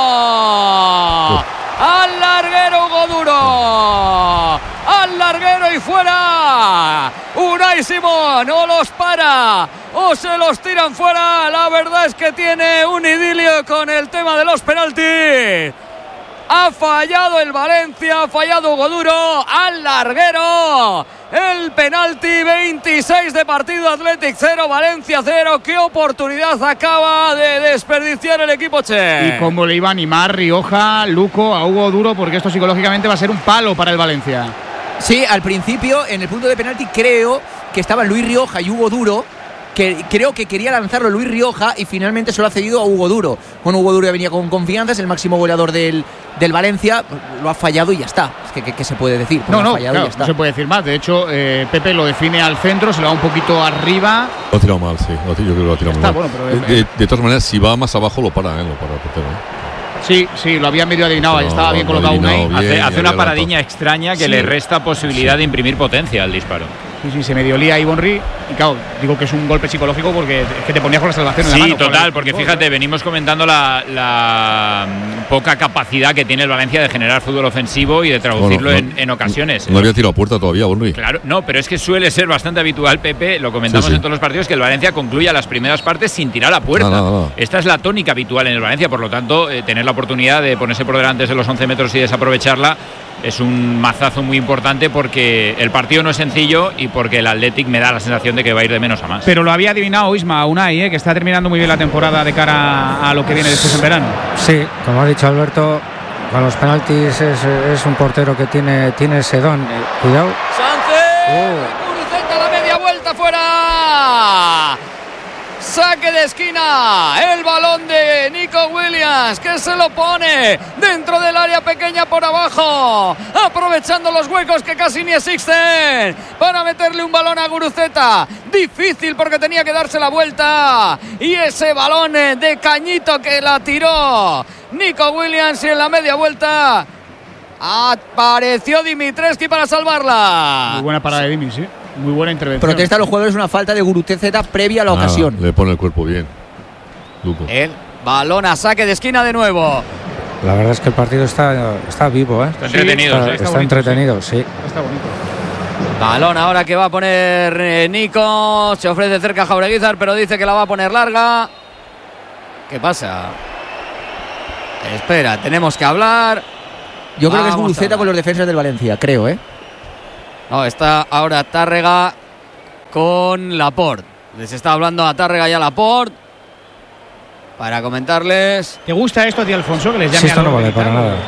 Al larguero Hugo Duro. Al larguero y fuera. Unai Simón o los para o se los tiran fuera. La verdad es que tiene un idilio con el tema de los penaltis. Ha fallado el Valencia, ha fallado Hugo Duro. Al larguero. El penalti, veintiséis de partido, Athletic cero, Valencia cero. Qué oportunidad acaba de desperdiciar el equipo che. Y cómo le iba a animar Rioja, Luco, a Hugo Duro, porque esto psicológicamente va a ser un palo para el Valencia. Sí, al principio, en el punto de penalti, creo que estaban Luis Rioja y Hugo Duro, que creo que quería lanzarlo Luis Rioja y finalmente se lo ha cedido a Hugo Duro. Bueno, Hugo Duro ya venía con confianza, es el máximo goleador del, del Valencia, lo ha fallado y ya está. Es que, que, que se puede decir. No, no, fallado claro, y ya está. no se puede decir más. De hecho, eh, Pepe lo define al centro, se lo da un poquito arriba. Lo ha tirado mal, sí. Yo creo que lo ha tirado Está, mal. bueno, pero, de, de, de todas maneras, si va más abajo, lo para, ¿eh? Lo para el portero, ¿eh? Sí, sí, lo había medio adivinado, ahí estaba bien colocado Unai. Hace, hace una paradiña extraña que sí. le resta posibilidad sí. de imprimir potencia al disparo. Sí, sí, se medio lía Ivonri. Y claro, digo que es un golpe psicológico porque es que te ponías con la salvación en sí, la mano. Sí, total, porque fíjate, venimos comentando la, la poca capacidad que tiene el Valencia de generar fútbol ofensivo y de traducirlo bueno, no, en, en ocasiones. No, no había tirado a puerta todavía, Bonri. Claro, no, pero es que suele ser bastante habitual, Pepe, lo comentamos sí, sí. en todos los partidos, que el Valencia concluya las primeras partes sin tirar a puerta. No, no, no. Esta es la tónica habitual en el Valencia, por lo tanto, eh, tener la oportunidad de ponerse por delante de los once metros y desaprovecharla es un mazazo muy importante porque el partido no es sencillo y porque el Athletic me da la sensación de que va a ir de menos a más. Pero lo había adivinado Isma Unai, ¿eh? que está terminando muy bien la temporada de cara a lo que viene después en verano. Sí, como ha dicho Alberto, con los penaltis es, es un portero que tiene, tiene ese don. Eh, cuidado. Sánchez, oh. Guruceta, la media vuelta fuera. Saque de esquina, el balón de Nico Williams que se lo pone dentro del área pequeña por abajo, aprovechando los huecos que casi ni existen para meterle un balón a Guruceta. Difícil porque tenía que darse la vuelta y ese balón de cañito que la tiró Nico Williams y en la media vuelta apareció Dimitrescu para salvarla. Muy buena parada de Dimi, sí. Muy buena intervención. Protesta a los jugadores una falta de Guruceta previa a la Nada, ocasión. Le pone el cuerpo bien. Luco. El balón a saque de esquina de nuevo. La verdad es que el partido está, está vivo, ¿eh? Está entretenido. Está, ¿sí? está, está bonito, entretenido, sí. sí. Está bonito. Balón ahora que va a poner eh, Nico. Se ofrece cerca a Jaureguizar, pero dice que la va a poner larga. ¿Qué pasa? Espera, tenemos que hablar. Yo creo Vamos que es Guruceta con los defensas del Valencia, creo, ¿eh? No, está ahora Tárrega con Laporte. Les está hablando a Tárrega y a Laporte para comentarles. ¿Te gusta esto a ti, Alfonso, que les llame Sí, esto a no vale para nada.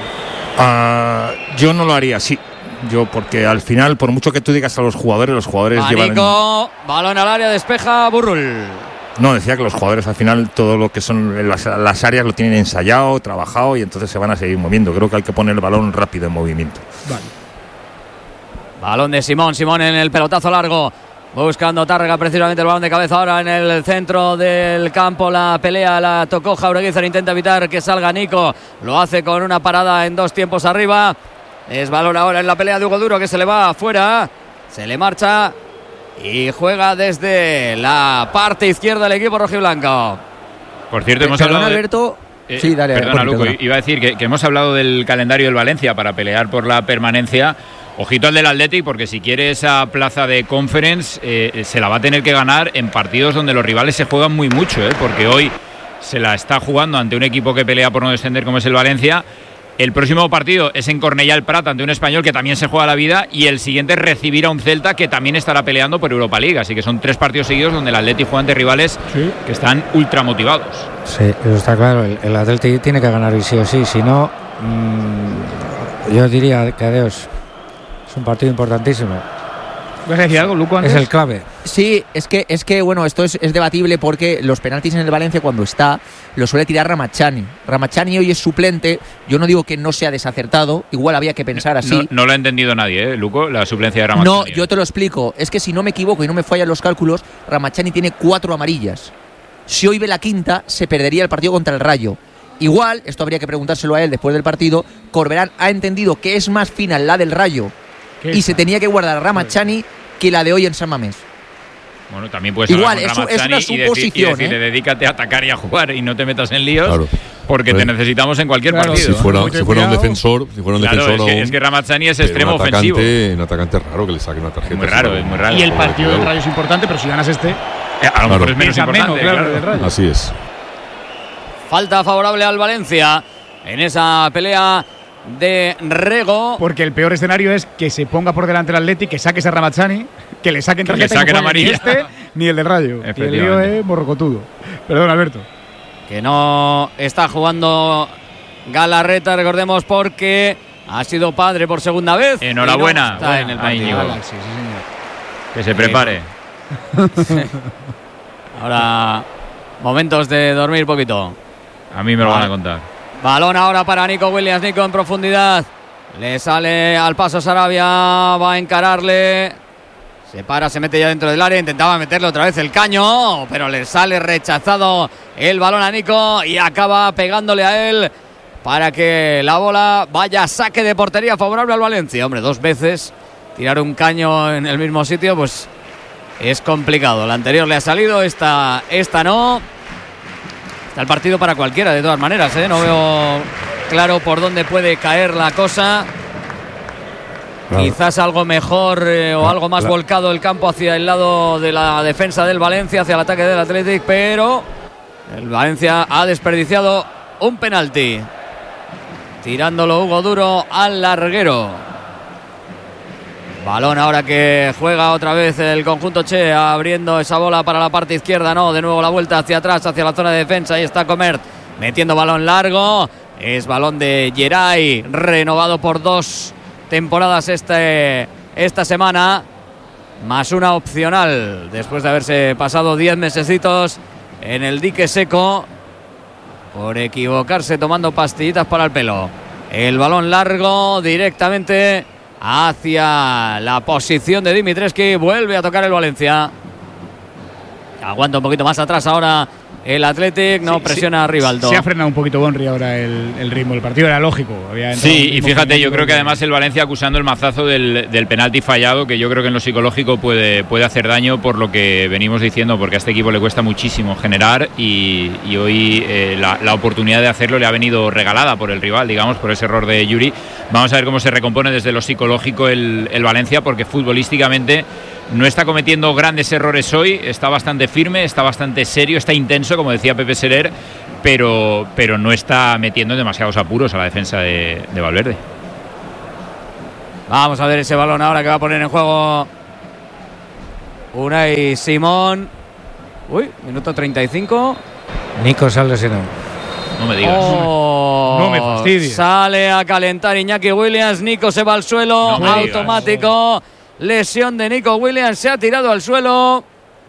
Uh, yo no lo haría así. Yo, porque al final, por mucho que tú digas a los jugadores, los jugadores llevan. Nico, balón al área, despeja Burrul. No, decía que los jugadores al final todo lo que son las, las áreas lo tienen ensayado, trabajado y entonces se van a seguir moviendo. Creo que hay que poner el balón rápido en movimiento. Vale. Balón de Simón, Simón en el pelotazo largo. Buscando Tárrega precisamente el balón de cabeza ahora en el centro del campo. La pelea la tocó Jaureguizar, intenta evitar que salga Nico. Lo hace con una parada en dos tiempos arriba. Es balón ahora en la pelea de Hugo Duro, que se le va afuera. Se le marcha y juega desde la parte izquierda del equipo rojiblanco. Por cierto, hemos Perdón, hablado de... Alberto. Eh, sí, dale. Perdona, Luco, Luco, iba a decir que, que hemos hablado del calendario del Valencia para pelear por la permanencia. Ojito al del Athletic, porque si quiere esa plaza de Conference eh, se la va a tener que ganar en partidos donde los rivales se juegan muy mucho, eh, porque hoy se la está jugando ante un equipo que pelea por no descender como es el Valencia. El próximo partido es en Cornellà el Prat ante un Español que también se juega la vida, y el siguiente es recibir a un Celta que también estará peleando por Europa League. Así que son tres partidos seguidos donde el Athletic juega ante rivales sí. que están ultra motivados. Sí, eso está claro. El, el Athletic tiene que ganar y sí o sí. Si no, mmm, yo diría que adiós. Es un partido importantísimo. ¿Vas a decir algo, Luco, antes? Es el clave. Sí, es que, es que bueno, esto es, es debatible porque los penaltis en el Valencia cuando está, lo suele tirar Ramachani. Ramachani hoy es suplente. Yo no digo que no sea desacertado, igual había que pensar así. No, no lo ha entendido nadie, ¿eh, Luco? La suplencia de Ramachani. No, yo te lo explico. Es que si no me equivoco y no me fallan los cálculos, Ramachani tiene cuatro amarillas. Si hoy ve la quinta, se perdería el partido contra el Rayo. Igual, esto habría que preguntárselo a él después del partido, Corberán ha entendido que es más fina la del Rayo y se tenía que guardar a Ramachani que la de hoy en San Mamés. Bueno, también puedes igual, hablar con es, es una suposición, y decirle, ¿eh? dedícate a atacar y a jugar y no te metas en líos, claro. porque Ver. te necesitamos en cualquier claro. partido. Si fuera, si fuera un defensor, si fuera un claro, defensor es, que, aún, es que Ramachani es extremo un atacante, ofensivo. Un atacante raro que le saque una tarjeta. Muy raro, es muy raro. Y el partido del Rayo es importante, pero si ganas este, eh, a lo mejor claro. es menos importante. Menos, claro, claro. Rayo. Así es. Falta favorable al Valencia en esa pelea de Rego. Porque el peor escenario es que se ponga por delante el Athletic, que saques a Ramachani, que le saquen tarjeta, que le saquen y no amarilla. Ni este ni el del Rayo. Y el lío es morrocotudo. Perdón, Alberto. Que no está jugando Galarreta, recordemos, porque ha sido padre por segunda vez. Enhorabuena. No está en el partido. Sí, sí, señor. Que se prepare. Ahora, momentos de dormir poquito. A mí me lo van a contar. Balón ahora para Nico Williams. Nico en profundidad. Le sale al paso Sarabia. Va a encararle. Se para, se mete ya dentro del área. Intentaba meterle otra vez el caño, pero le sale rechazado el balón a Nico y acaba pegándole a él para que la bola vaya a saque de portería favorable al Valencia. Hombre, dos veces tirar un caño en el mismo sitio, pues es complicado. La anterior le ha salido, esta, esta no. Está el partido para cualquiera, de todas maneras, ¿eh? No veo claro por dónde puede caer la cosa. Claro. Quizás algo mejor eh, o algo más claro. volcado el campo hacia el lado de la defensa del Valencia, hacia el ataque del Athletic, pero el Valencia ha desperdiciado un penalti, tirándolo Hugo Duro al larguero. Balón ahora que juega otra vez el conjunto Che, abriendo esa bola para la parte izquierda, no, de nuevo la vuelta hacia atrás, hacia la zona de defensa, ahí está Comert, metiendo balón largo, es balón de Geray, renovado por dos temporadas este, esta semana, más una opcional, después de haberse pasado diez mesecitos en el dique seco, por equivocarse tomando pastillitas para el pelo. El balón largo directamente hacia la posición de Dimitrescu, vuelve a tocar el Valencia. Aguanta un poquito más atrás ahora el Athletic, no sí, presiona sí, a Rivaldo. Se ha frenado un poquito Bonri ahora el, el ritmo. El partido era lógico. Sí, y fíjate, yo creo que además el Valencia acusando el mazazo del, del penalti fallado, que yo creo que en lo psicológico puede, puede hacer daño por lo que venimos diciendo, porque a este equipo le cuesta muchísimo generar y, y hoy eh, la, la oportunidad de hacerlo le ha venido regalada por el rival, digamos, por ese error de Yuri. Vamos a ver cómo se recompone desde lo psicológico el, el Valencia, porque futbolísticamente no está cometiendo grandes errores hoy, está bastante firme, está bastante serio, está intenso, como decía Pepe Serer, pero, pero no está metiendo demasiados apuros a la defensa de, de Valverde. Vamos a ver ese balón ahora que va a poner en juego Unai Simón. Uy, minuto treinta y cinco. Nico se ha lesionado. No me digas. Oh, no me fastidies. Sale a calentar Iñaki Williams. Nico se va al suelo. No automático. Digas. Lesión de Nico Williams. Se ha tirado al suelo.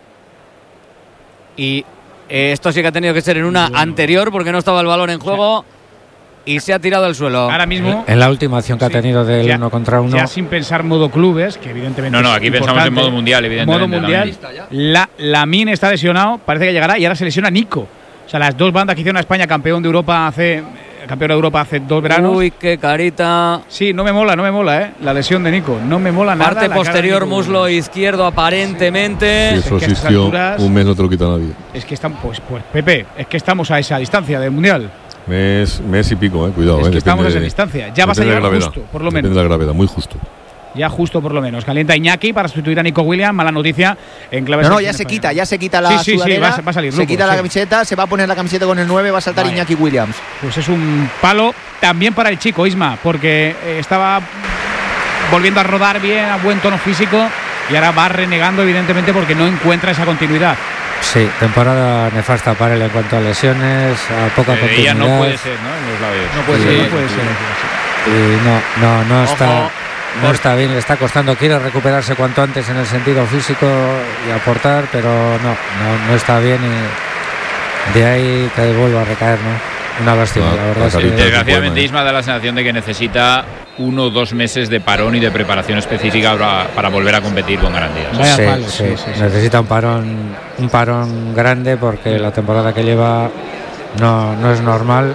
Y eh, esto sí que ha tenido que ser en una bueno. anterior porque no estaba el balón en juego. Y se ha tirado al suelo. Ahora mismo. En la última acción que sí, ha tenido del ya, uno contra uno. Ya sin pensar modo clubes, que evidentemente. No, no, aquí pensamos en modo mundial, evidentemente. Modo mundial. La, Lamine está lesionado, parece que llegará y ahora se lesiona Nico. O sea, las dos bandas que hicieron a España campeón de Europa hace. Campeón de Europa hace dos veranos. Uy, qué carita. Sí, no me mola, no me mola, ¿eh? La lesión de Nico. No me mola nada. Parte posterior, muslo izquierdo, aparentemente. Sí, eso es que existió. Alturas, un mes no te lo quita nadie. Es que están, pues, pues, Pepe, es que estamos a esa distancia del mundial. Mes, mes y pico, eh, cuidado. Es eh, que estamos a esa distancia. Ya vas a llegar justo, por lo menos. Depende de la gravedad, muy justo. Ya justo por lo menos. Calienta Iñaki para sustituir a Nico Williams. Mala noticia en clave. No, no, ya se español. quita, ya se quita la sí, sí, sudadera, sí, va, va a salir, se loco, quita sí. la camiseta, se va a poner la camiseta con el nueve, va a saltar vale. Iñaki Williams. Pues es un palo también para el chico Isma, porque eh, estaba volviendo a rodar bien, a buen tono físico, y ahora va renegando evidentemente porque no encuentra esa continuidad. Sí, temporada nefasta para él en cuanto a lesiones, a poca eh, continuidad. Ella no puede ser, ¿no? En los labios. No puede sí, ser, sí, no puede sí, ser. Sí. Y no, no, no Ojo. está. No está bien, le está costando, quiere recuperarse cuanto antes en el sentido físico y aportar, pero no, no, no está bien y de ahí que vuelva a recaer, ¿no? Una lástima, ah, la verdad. Es que desgraciadamente Isma da la sensación de que necesita uno o dos meses de parón y de preparación específica para, para volver a competir con garantías. Sí, palo, sí, sí, sí, necesita un parón, un parón grande porque la temporada que lleva no, no es normal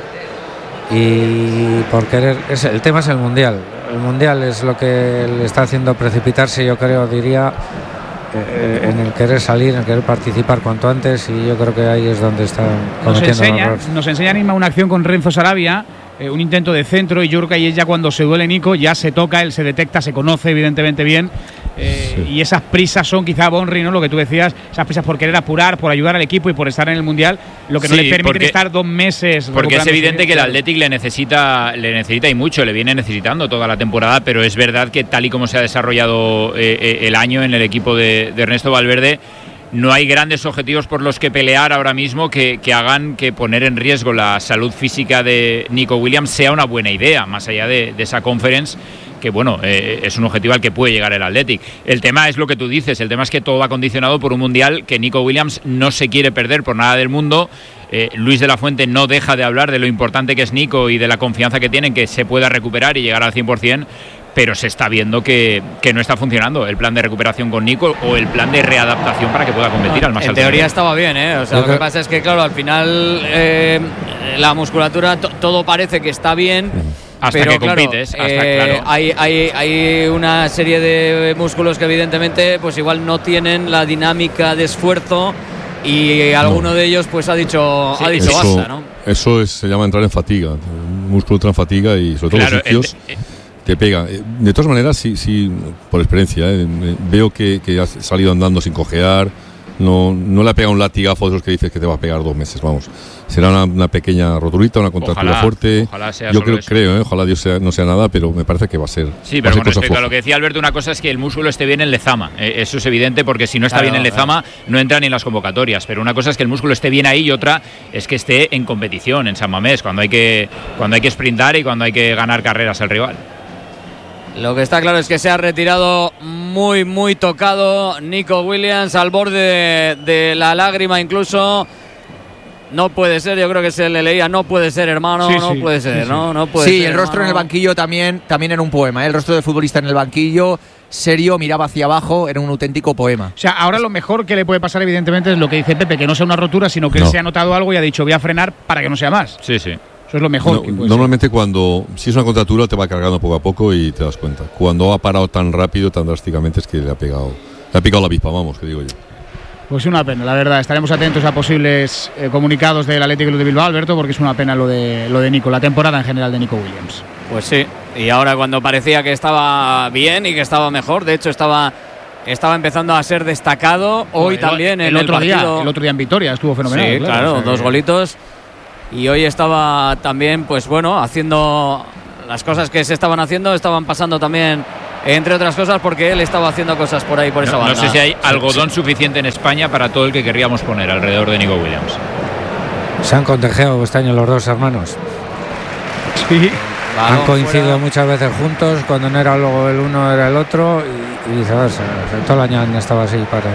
y por querer, es, el tema es el Mundial. El Mundial es lo que le está haciendo precipitarse, yo creo, diría, eh, en el querer salir, en el querer participar cuanto antes, y yo creo que ahí es donde está cometiendo nos enseña, errores. Nos enseña Anima una acción con Renzo Sarabia, eh, un intento de centro, y yo creo que ahí es ya cuando se duele Nico, ya se toca, él se detecta, se conoce evidentemente bien, eh, sí. y esas prisas son quizá Bonri, ¿no? Lo que tú decías, esas prisas por querer apurar, por ayudar al equipo y por estar en el Mundial, lo que no sí, le permite estar dos meses. Porque es evidente que el Athletic le necesita, le necesita y mucho, le viene necesitando toda la temporada, pero es verdad que tal y como se ha desarrollado eh, eh, el año en el equipo de, de Ernesto Valverde, no hay grandes objetivos por los que pelear ahora mismo que, que hagan que poner en riesgo la salud física de Nico Williams sea una buena idea, más allá de, de esa conference, que bueno, eh, es un objetivo al que puede llegar el Athletic. El tema es lo que tú dices, el tema es que todo va condicionado por un Mundial que Nico Williams no se quiere perder por nada del mundo. Eh, Luis de la Fuente no deja de hablar de lo importante que es Nico y de la confianza que tienen que se pueda recuperar y llegar al cien por ciento, pero se está viendo que, que no está funcionando el plan de recuperación con Nico o el plan de readaptación para que pueda competir no, al más alto. En teoría estaba bien, ¿eh? O sea, lo que pasa es que, claro, al final eh, la musculatura, to, todo parece que está bien. Hasta pero, que claro, compites, hasta, eh, claro. Hay, hay, hay una serie de músculos que evidentemente pues igual no tienen la dinámica de esfuerzo y alguno no. de ellos pues ha dicho, sí, ha dicho eso, basta, ¿no? Eso es, se llama entrar en fatiga. Un músculo entra en fatiga y sobre todo claro, los sitios el, el, te pega. De todas maneras, sí, sí, por experiencia, ¿eh? veo que, que has salido andando sin cojear. No, no le ha pegado un latigazo de esos que dices que te va a pegar dos meses, vamos. Será una, una pequeña roturita, una contractura ojalá, fuerte. Ojalá sea Yo creo, eso. creo ¿eh? ojalá Dios sea, no sea nada, pero me parece que va a ser. Sí, pero con respecto a lo que decía Alberto, una cosa es que el músculo esté bien en Lezama. Eh, eso es evidente porque si no está claro, bien en Lezama, claro. no entra ni en las convocatorias. Pero una cosa es que el músculo esté bien ahí y otra es que esté en competición, en San Mamés, cuando hay que, cuando hay que sprintar y cuando hay que ganar carreras al rival. Lo que está claro es que se ha retirado muy, muy tocado Nico Williams, al borde de, de la lágrima incluso. No puede ser, yo creo que se le leía, no puede ser, hermano, sí, no sí, puede ser, sí, ¿no? Sí. no puede sí, ser, el rostro hermano. En el banquillo también, también era un poema, ¿eh? El rostro del futbolista en el banquillo serio, miraba hacia abajo, era un auténtico poema. O sea, ahora lo mejor que le puede pasar, evidentemente, es lo que dice Pepe, que no sea una rotura, sino que No. él se ha notado algo y ha dicho, voy a frenar para que no sea más. Sí, sí. Eso es lo mejor. No, que puede normalmente cuando, si es una contractura, te va cargando poco a poco y te das cuenta. Cuando ha parado tan rápido, tan drásticamente, es que le ha pegado, le ha picado la avispa, vamos, que digo yo. Pues una pena, la verdad. Estaremos atentos a posibles eh, comunicados del Athletic Club de Bilbao, Alberto, porque es una pena lo de lo de Nico, la temporada en general de Nico Williams. Pues sí, y ahora cuando parecía que estaba bien y que estaba mejor, de hecho estaba, estaba empezando a ser destacado, hoy el, también el en otro el día, partido. el otro día en Vitoria estuvo fenomenal. Sí, claro, o sea dos que- golitos. Y hoy estaba también, pues bueno, haciendo las cosas que se estaban haciendo, estaban pasando también, entre otras cosas, porque él estaba haciendo cosas por ahí, por esa No, banda. no sé si hay algodón suficiente en España para todo el que querríamos poner alrededor de Nico Williams. Se han contagiado este año los dos hermanos. Sí. Han coincidido muchas veces juntos, cuando no era luego el uno era el otro y, y viceversa. O sea, todo el año han estado así para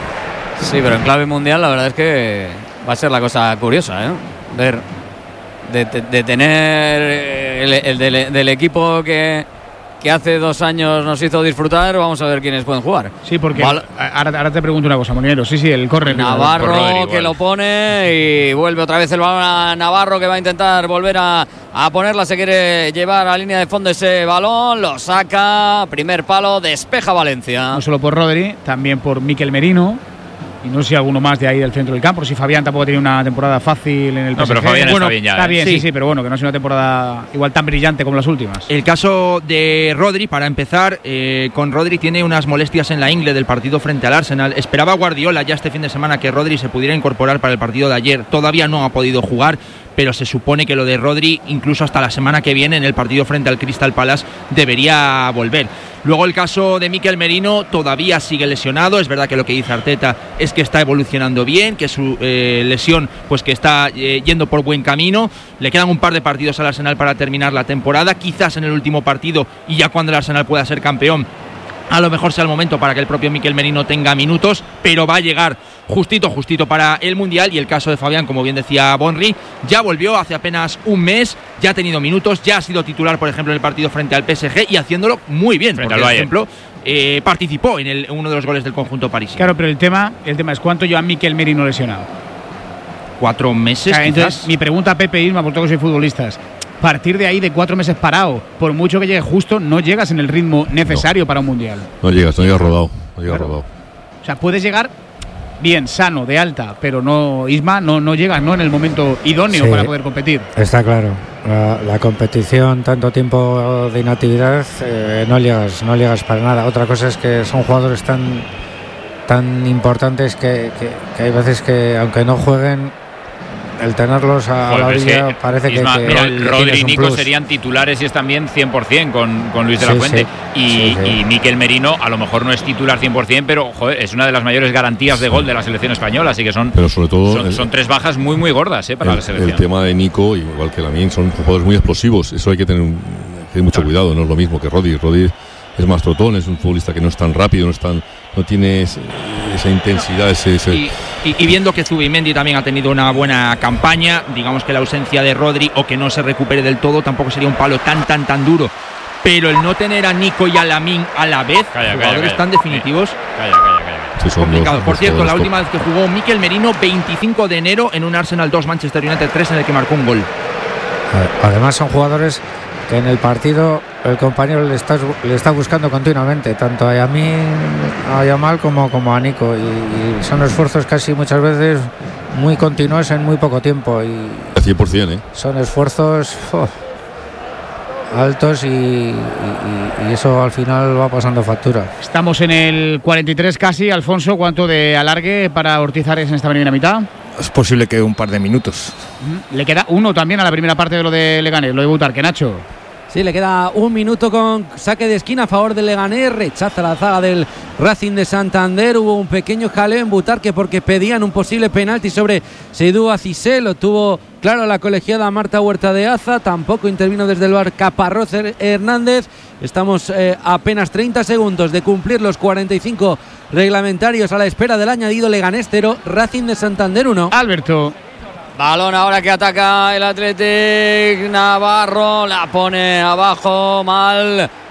Sí, pero en clave mundial la verdad es que va a ser la cosa curiosa, ¿eh? Ver, de, de- de tener el, el del, del equipo que, que hace dos años nos hizo disfrutar, vamos a ver quiénes pueden jugar. Sí, porque Val- ahora, ahora te pregunto una cosa, Molinero. Sí, sí, el córner. Navarro que lo pone y vuelve otra vez el balón a Navarro, que va a intentar volver a, a ponerla, se quiere llevar a línea de fondo ese balón, lo saca, primer palo, despeja Valencia. No solo por Rodri, también por Mikel Merino. Y no sé si alguno más de ahí del centro del campo. Si Fabián tampoco ha tenido una temporada fácil en el No, pero P S G. Fabián bueno, está bien ya, Está ¿eh? bien, sí. Sí. sí, pero bueno, que no ha sido una temporada igual tan brillante como las últimas. El caso de Rodri, para empezar, eh, con Rodri tiene unas molestias en la ingle del partido frente al Arsenal. Esperaba Guardiola ya este fin de semana que Rodri se pudiera incorporar para el partido de ayer. Todavía no ha podido jugar, pero se supone que lo de Rodri, incluso hasta la semana que viene, en el partido frente al Crystal Palace, debería volver. Luego el caso de Mikel Merino todavía sigue lesionado. Es verdad que lo que dice Arteta es que está evolucionando bien, que su eh, lesión pues que está eh, yendo por buen camino. Le quedan un par de partidos al Arsenal para terminar la temporada. Quizás en el último partido, y ya cuando el Arsenal pueda ser campeón, a lo mejor sea el momento para que el propio Mikel Merino tenga minutos, pero va a llegar justito, justito para el Mundial. Y el caso de Fabián, como bien decía Bonri, ya volvió hace apenas un mes, ya ha tenido minutos, ya ha sido titular, por ejemplo, en el partido frente al P S G y haciéndolo muy bien. Frente Porque, al por Bayern. ejemplo, eh, participó en, el- en uno de los goles del conjunto parisino. Claro, pero el tema, el tema es cuánto lleva Mikel Merino lesionado. Cuatro meses, O sea, quizás. entonces, mi pregunta a Pepe Isma, por todo que soy futbolistas. Partir de ahí, de cuatro meses parado, por mucho que llegue justo, no llegas en el ritmo necesario para un mundial. No llegas, no llegas rodado. No llegas Claro. rodado. O sea, puedes llegar bien, sano, de alta, pero no, Isma, no, no llegas ¿no? en el momento idóneo Sí. para poder competir. Está claro. La, la competición, tanto tiempo de inactividad, eh, no llegas, no llegas para nada. Otra cosa es que son jugadores tan, tan importantes que, que- que hay veces que, aunque no jueguen, el tenerlos a, a Joder, la pero es orilla que, parece que, Isma, que mira, que Rodri tienes y un Nico plus. serían titulares y están bien cien por cien con, con Luis de la Sí, Fuente. sí. Y, Sí, sí. y Mikel Merino a lo mejor no es titular cien por cien, pero joder, es una de las mayores garantías de gol de la selección española. Así que son, Pero sobre todo son, el- son tres bajas muy, muy gordas eh, para el, la selección. el tema de Nico, igual que Lamine, son jugadores muy explosivos. Eso hay que tener, un- hay que tener mucho cuidado. No es lo mismo que Rodri. Rodri es más trotón, es un futbolista que no es tan rápido, no es tan, no tiene ese- esa intensidad, ese, ese- Y, y- y viendo que Zubimendi también ha tenido una buena campaña, digamos que la ausencia de Rodri o que no se recupere del todo tampoco sería un palo tan, tan, tan duro. Pero el no tener a Nico y a Lamine a la vez, Calla, calla, jugadores calla. tan definitivos, Calla, calla, calla. sí, son complicado. dos- Por dos cierto, la jugadores última vez que jugó Mikel Merino, veinticinco de enero, en un Arsenal dos, Manchester United tres, en el que marcó un gol. Además son jugadores que en el partido el compañero le está, le está buscando continuamente, tanto a Yamin, a Yamal como, como a Nico, y, y son esfuerzos casi muchas veces muy continuos en muy poco tiempo, y top. cien por cien, ¿eh? son esfuerzos oh, altos y, y- y eso al final va pasando factura. Estamos en el cuarenta y tres casi. Alfonso, ¿cuánto de alargue para Ortiz Ares en esta primera mitad? Es posible que un par de minutos. Le queda uno también a la primera parte de lo de Leganés, lo de Butarque, Nacho. Sí, le queda un minuto con saque de esquina a favor del Leganés. Rechaza la zaga del Racing de Santander. Hubo un pequeño jaleo en Butarque porque pedían un posible penalti sobre Seydou Cissé. Lo tuvo claro la colegiada Marta Huerta de Aza. Tampoco intervino desde el bar Caparrós Hernández. Estamos eh, a apenas treinta segundos de cumplir los cuarenta y cinco reglamentarios a la espera del añadido Leganés cero, Racing de Santander uno. Alberto. Balón ahora que ataca el Athletic. Navarro la pone abajo mal.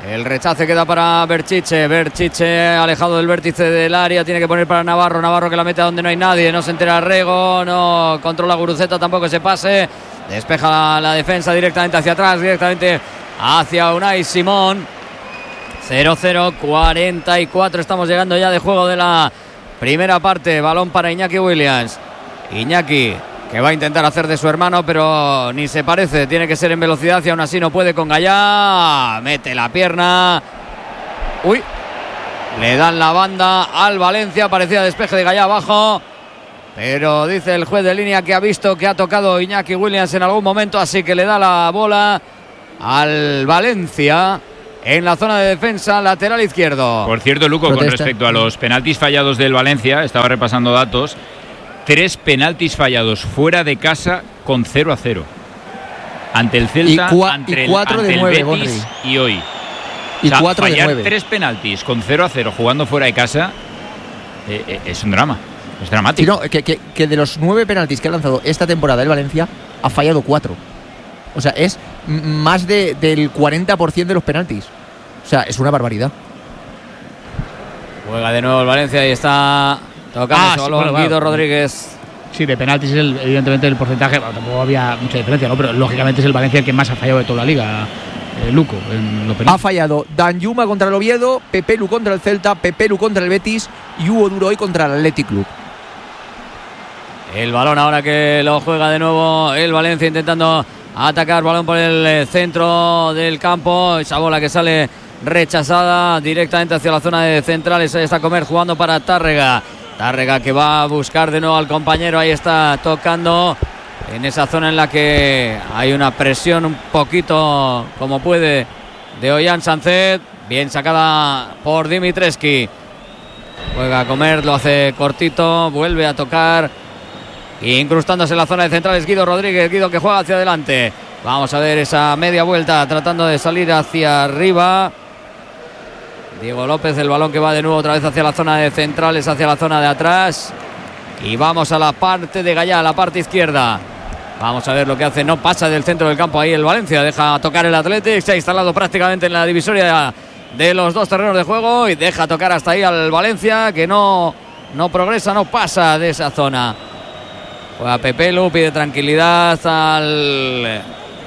El rechace queda para Berchiche. Berchiche alejado del vértice del área. Tiene que poner para Navarro. Navarro que la mete a donde no hay nadie. No se entera Rego. No controla Guruceta. Tampoco se pase. Despeja la, la defensa directamente hacia atrás. Directamente hacia Unai Simón. cero cero, cuarenta y cuatro. Estamos llegando ya de juego de la primera parte. Balón para Iñaki Williams. Iñaki, que va a intentar hacer de su hermano, pero ni se parece. Tiene que ser en velocidad y aún así no puede con Gallá. Mete la pierna. Uy. Le dan la banda al Valencia. Parecía despeje de Gallá abajo. Pero dice el juez de línea que ha visto que ha tocado Iñaki Williams en algún momento. Así que le da la bola al Valencia en la zona de defensa, lateral izquierdo. Por cierto, Luco, Protesta. Con respecto a los penaltis fallados del Valencia, estaba repasando datos. Tres penaltis fallados fuera de casa con cero a cero. Ante el Celta, y ante, y cuatro el, de ante nueve, el Betis Gonri. Y hoy. Y o sea, cuatro de fallar nueve. Tres penaltis con cero a cero jugando fuera de casa eh, eh, es un drama. Es dramático. Sí, no, que, que, que de los nueve penaltis que ha lanzado esta temporada el Valencia, ha fallado cuatro. O sea, es m- más de, del cuarenta por ciento de los penaltis. O sea, es una barbaridad. Juega de nuevo el Valencia y está tocando Ah, solo sí, bueno, Guido claro. Rodríguez. Sí, de penaltis es el, evidentemente el porcentaje. Bueno, tampoco había mucha diferencia, ¿no? Pero lógicamente es el Valencia el que más ha fallado de toda la liga. Eh, Luco, en los Ha penaltis. fallado Danjuma contra el Oviedo, Pepelu contra el Celta, Pepelu contra el Betis y Hugo Duroy contra el Athletic Club. El balón ahora que lo juega de nuevo el Valencia intentando atacar. Balón por el centro del campo. Esa bola que sale rechazada directamente hacia la zona de centrales. Ahí está Comer jugando para Tárrega. Tárrega que va a buscar de nuevo al compañero. Ahí está tocando en esa zona en la que hay una presión un poquito como puede de Ollán Sánchez. Bien sacada por Dimitrescu. Juega a Comer, lo hace cortito. Vuelve a tocar. Incrustándose en la zona de centrales Guido Rodríguez. Guido que juega hacia adelante. Vamos a ver esa media vuelta tratando de salir hacia arriba. Diego López, el balón que va de nuevo otra vez hacia la zona de centrales, hacia la zona de atrás. Y vamos a la parte de Gallá, la parte izquierda. Vamos a ver lo que hace. No pasa del centro del campo ahí el Valencia. Deja tocar el Athletic. Se ha instalado prácticamente en la divisoria de los dos terrenos de juego. Y deja tocar hasta ahí al Valencia, que no, no progresa, no pasa de esa zona. Juega Pepelu, pide tranquilidad al,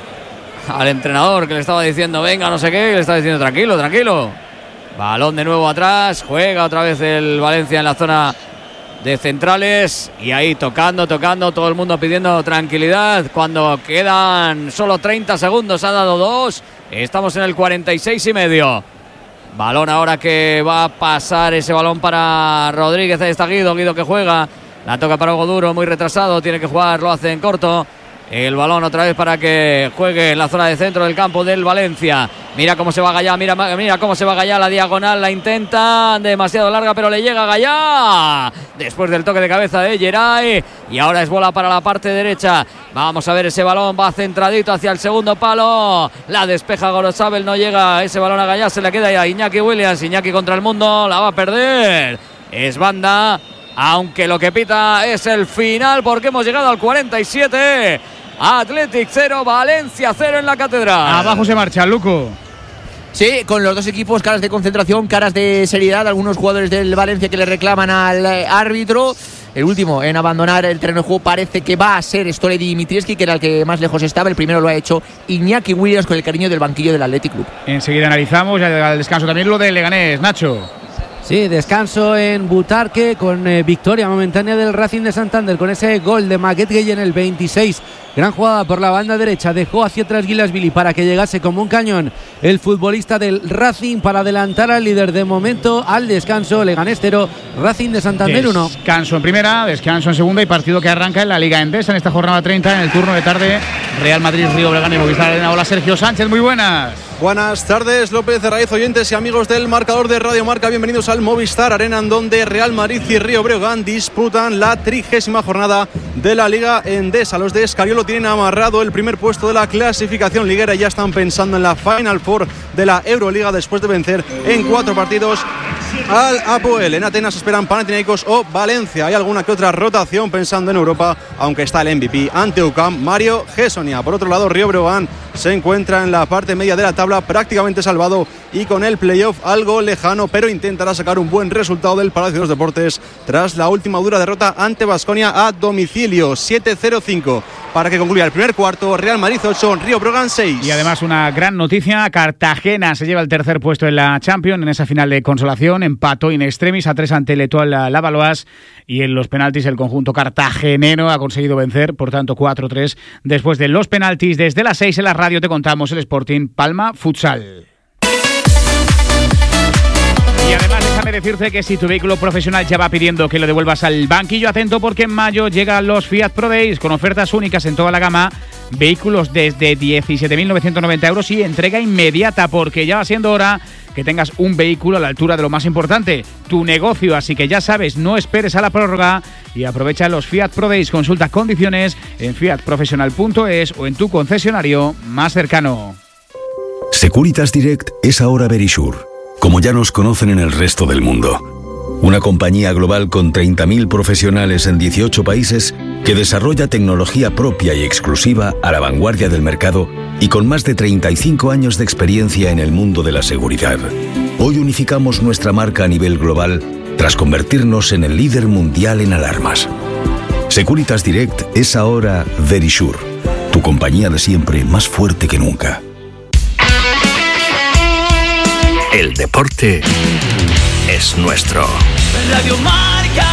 al entrenador que le estaba diciendo venga, no sé qué, le estaba diciendo tranquilo, tranquilo. Balón de nuevo atrás, juega otra vez el Valencia en la zona de centrales y ahí tocando, tocando, todo el mundo pidiendo tranquilidad cuando quedan solo treinta segundos, ha dado dos, estamos en el cuarenta y seis y medio. Balón ahora que va a pasar ese balón para Rodríguez, ahí está Guido, Guido que juega. La toca para Hugo Duro, muy retrasado, tiene que jugar, lo hace en corto. El balón otra vez para que juegue en la zona de centro del campo del Valencia. Mira cómo se va Gallá, mira, mira cómo se va Gallá, la diagonal la intenta, demasiado larga, pero le llega Gallá. Después del toque de cabeza de Geray. Y ahora es bola para la parte derecha. Vamos a ver ese balón, va centradito hacia el segundo palo. La despeja Gorosabel, no llega ese balón a Gallá, se le queda ya Iñaki Williams. Iñaki contra el mundo, la va a perder. Es banda. Aunque lo que pita es el final porque hemos llegado al cuarenta y siete. Athletic cero, Valencia cero en la Catedral. Abajo se marcha, Luco. Sí, con los dos equipos, caras de concentración, caras de seriedad. Algunos jugadores del Valencia que le reclaman al eh, árbitro. El último en abandonar el terreno de juego parece que va a ser Stole Dimitrievski, que era el que más lejos estaba. El primero lo ha hecho Iñaki Williams con el cariño del banquillo del Athletic Club. Enseguida analizamos, ya llega el descanso también lo de Leganés, Nacho. Sí, descanso en Butarque con eh, victoria momentánea del Racing de Santander con ese gol de Maguette Gueye en el veintiséis. Gran jugada por la banda derecha, dejó hacia atrás Guilasvili para que llegase como un cañón el futbolista del Racing para adelantar al líder de momento al descanso. Leganés cero, Racing de Santander uno. Descanso en primera, descanso en segunda y partido que arranca en la Liga Endesa en esta jornada treinta en el turno de tarde. Real Madrid, Río Breogán y Movistar Arena. Hola Sergio Sánchez, muy buenas. Buenas tardes, López Raíz, oyentes y amigos del marcador de Radio Marca. Bienvenidos al Movistar Arena, en donde Real Madrid y Río Breogán disputan la trigésima jornada de la Liga Endesa. Los de Escariolo tienen amarrado el primer puesto de la clasificación liguera y ya están pensando en la Final Four de la Euroliga después de vencer en cuatro partidos al Apoel. En Atenas esperan Panathinaikos o Valencia. Hay alguna que otra rotación pensando en Europa, aunque está el M V P ante U C A M, Mario Gessonia. Por otro lado, Río Breogán se encuentra en la parte media de la tabla, prácticamente salvado y con el playoff algo lejano, pero intentará sacar un buen resultado del Palacio de los Deportes tras la última dura derrota ante Baskonia a domicilio, siete cero cinco. Para que concluya el primer cuarto, Real Madrid ocho, Río Breogán seis. Y además una gran noticia, Cartagena se lleva el tercer puesto en la Champions, en esa final de consolación, empató in extremis a tres ante el Etoile Lavalloise y en los penaltis el conjunto cartagenero ha conseguido vencer, por tanto cuatro tres. Después de los penaltis, desde las seis en la radio te contamos el Sporting Palma Futsal. Y además déjame decirte que si tu vehículo profesional ya va pidiendo que lo devuelvas al banquillo, atento porque en mayo llegan los Fiat Pro Days con ofertas únicas en toda la gama, vehículos desde diecisiete mil novecientos noventa euros y entrega inmediata, porque ya va siendo hora que tengas un vehículo a la altura de lo más importante, tu negocio. Así que ya sabes, no esperes a la prórroga y aprovecha los Fiat Pro Days. Consulta condiciones en fiat profesional punto es o en tu concesionario más cercano. Securitas Direct es ahora Verisure, como ya nos conocen en el resto del mundo. Una compañía global con treinta mil profesionales en dieciocho países que desarrolla tecnología propia y exclusiva a la vanguardia del mercado y con más de treinta y cinco años de experiencia en el mundo de la seguridad. Hoy unificamos nuestra marca a nivel global tras convertirnos en el líder mundial en alarmas. Securitas Direct es ahora Verisure, tu compañía de siempre más fuerte que nunca. El deporte es nuestro. Radio Marca.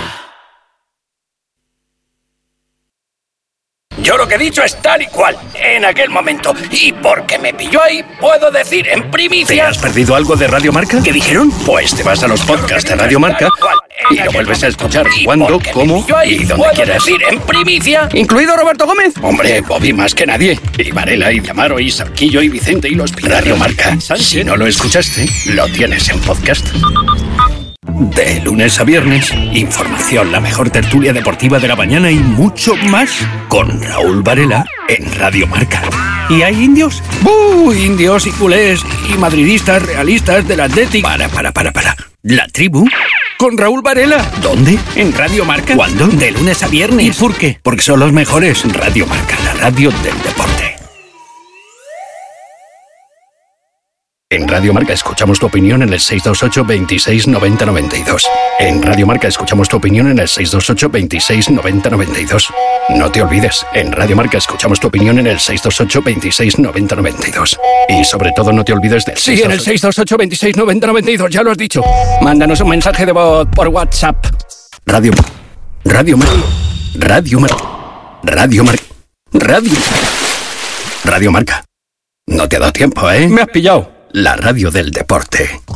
Yo lo que he dicho es tal y cual, en aquel momento. Y porque me pilló ahí, puedo decir en primicia... ¿Te has perdido algo de Radio Marca? ¿Qué dijeron? Pues te vas a los podcasts de Radio Marca y lo vuelves a escuchar cuando, cómo y donde quieras. Decir en primicia, incluido Roberto Gómez. Hombre, Bobby más que nadie. Y Varela, y Amaro, y Sarquillo, y Vicente, y los Radio Marca. Si no lo escuchaste, lo tienes en podcast. De lunes a viernes, información, la mejor tertulia deportiva de la mañana y mucho más con Raúl Varela en Radio Marca. ¿Y hay indios? ¡Uh! Indios y culés y madridistas realistas del Athletic. Para, para, para, para. ¿La tribu? Con Raúl Varela. ¿Dónde? En Radio Marca. ¿Cuándo? De lunes a viernes. ¿Y por qué? Porque son los mejores. Radio Marca, la radio del deporte. En Radio Marca escuchamos tu opinión en el seis dos ocho, veintiséis, noventa, noventa y dos. En Radio Marca escuchamos tu opinión en el seis dos ocho, veintiséis, noventa, noventa y dos. No te olvides, en Radio Marca escuchamos tu opinión en el seis dos ocho, veintiséis, noventa, noventa y dos. Y sobre todo no te olvides del... Sí, en el seis dos ocho, veintiséis, noventa, noventa y dos, ya lo has dicho. Mándanos un mensaje de voz por WhatsApp. Radio... Radio Marca... Radio Marca... Radio Marca... Radio... Radio Marca. No te ha dado tiempo, ¿eh? Me has pillado. La radio del deporte.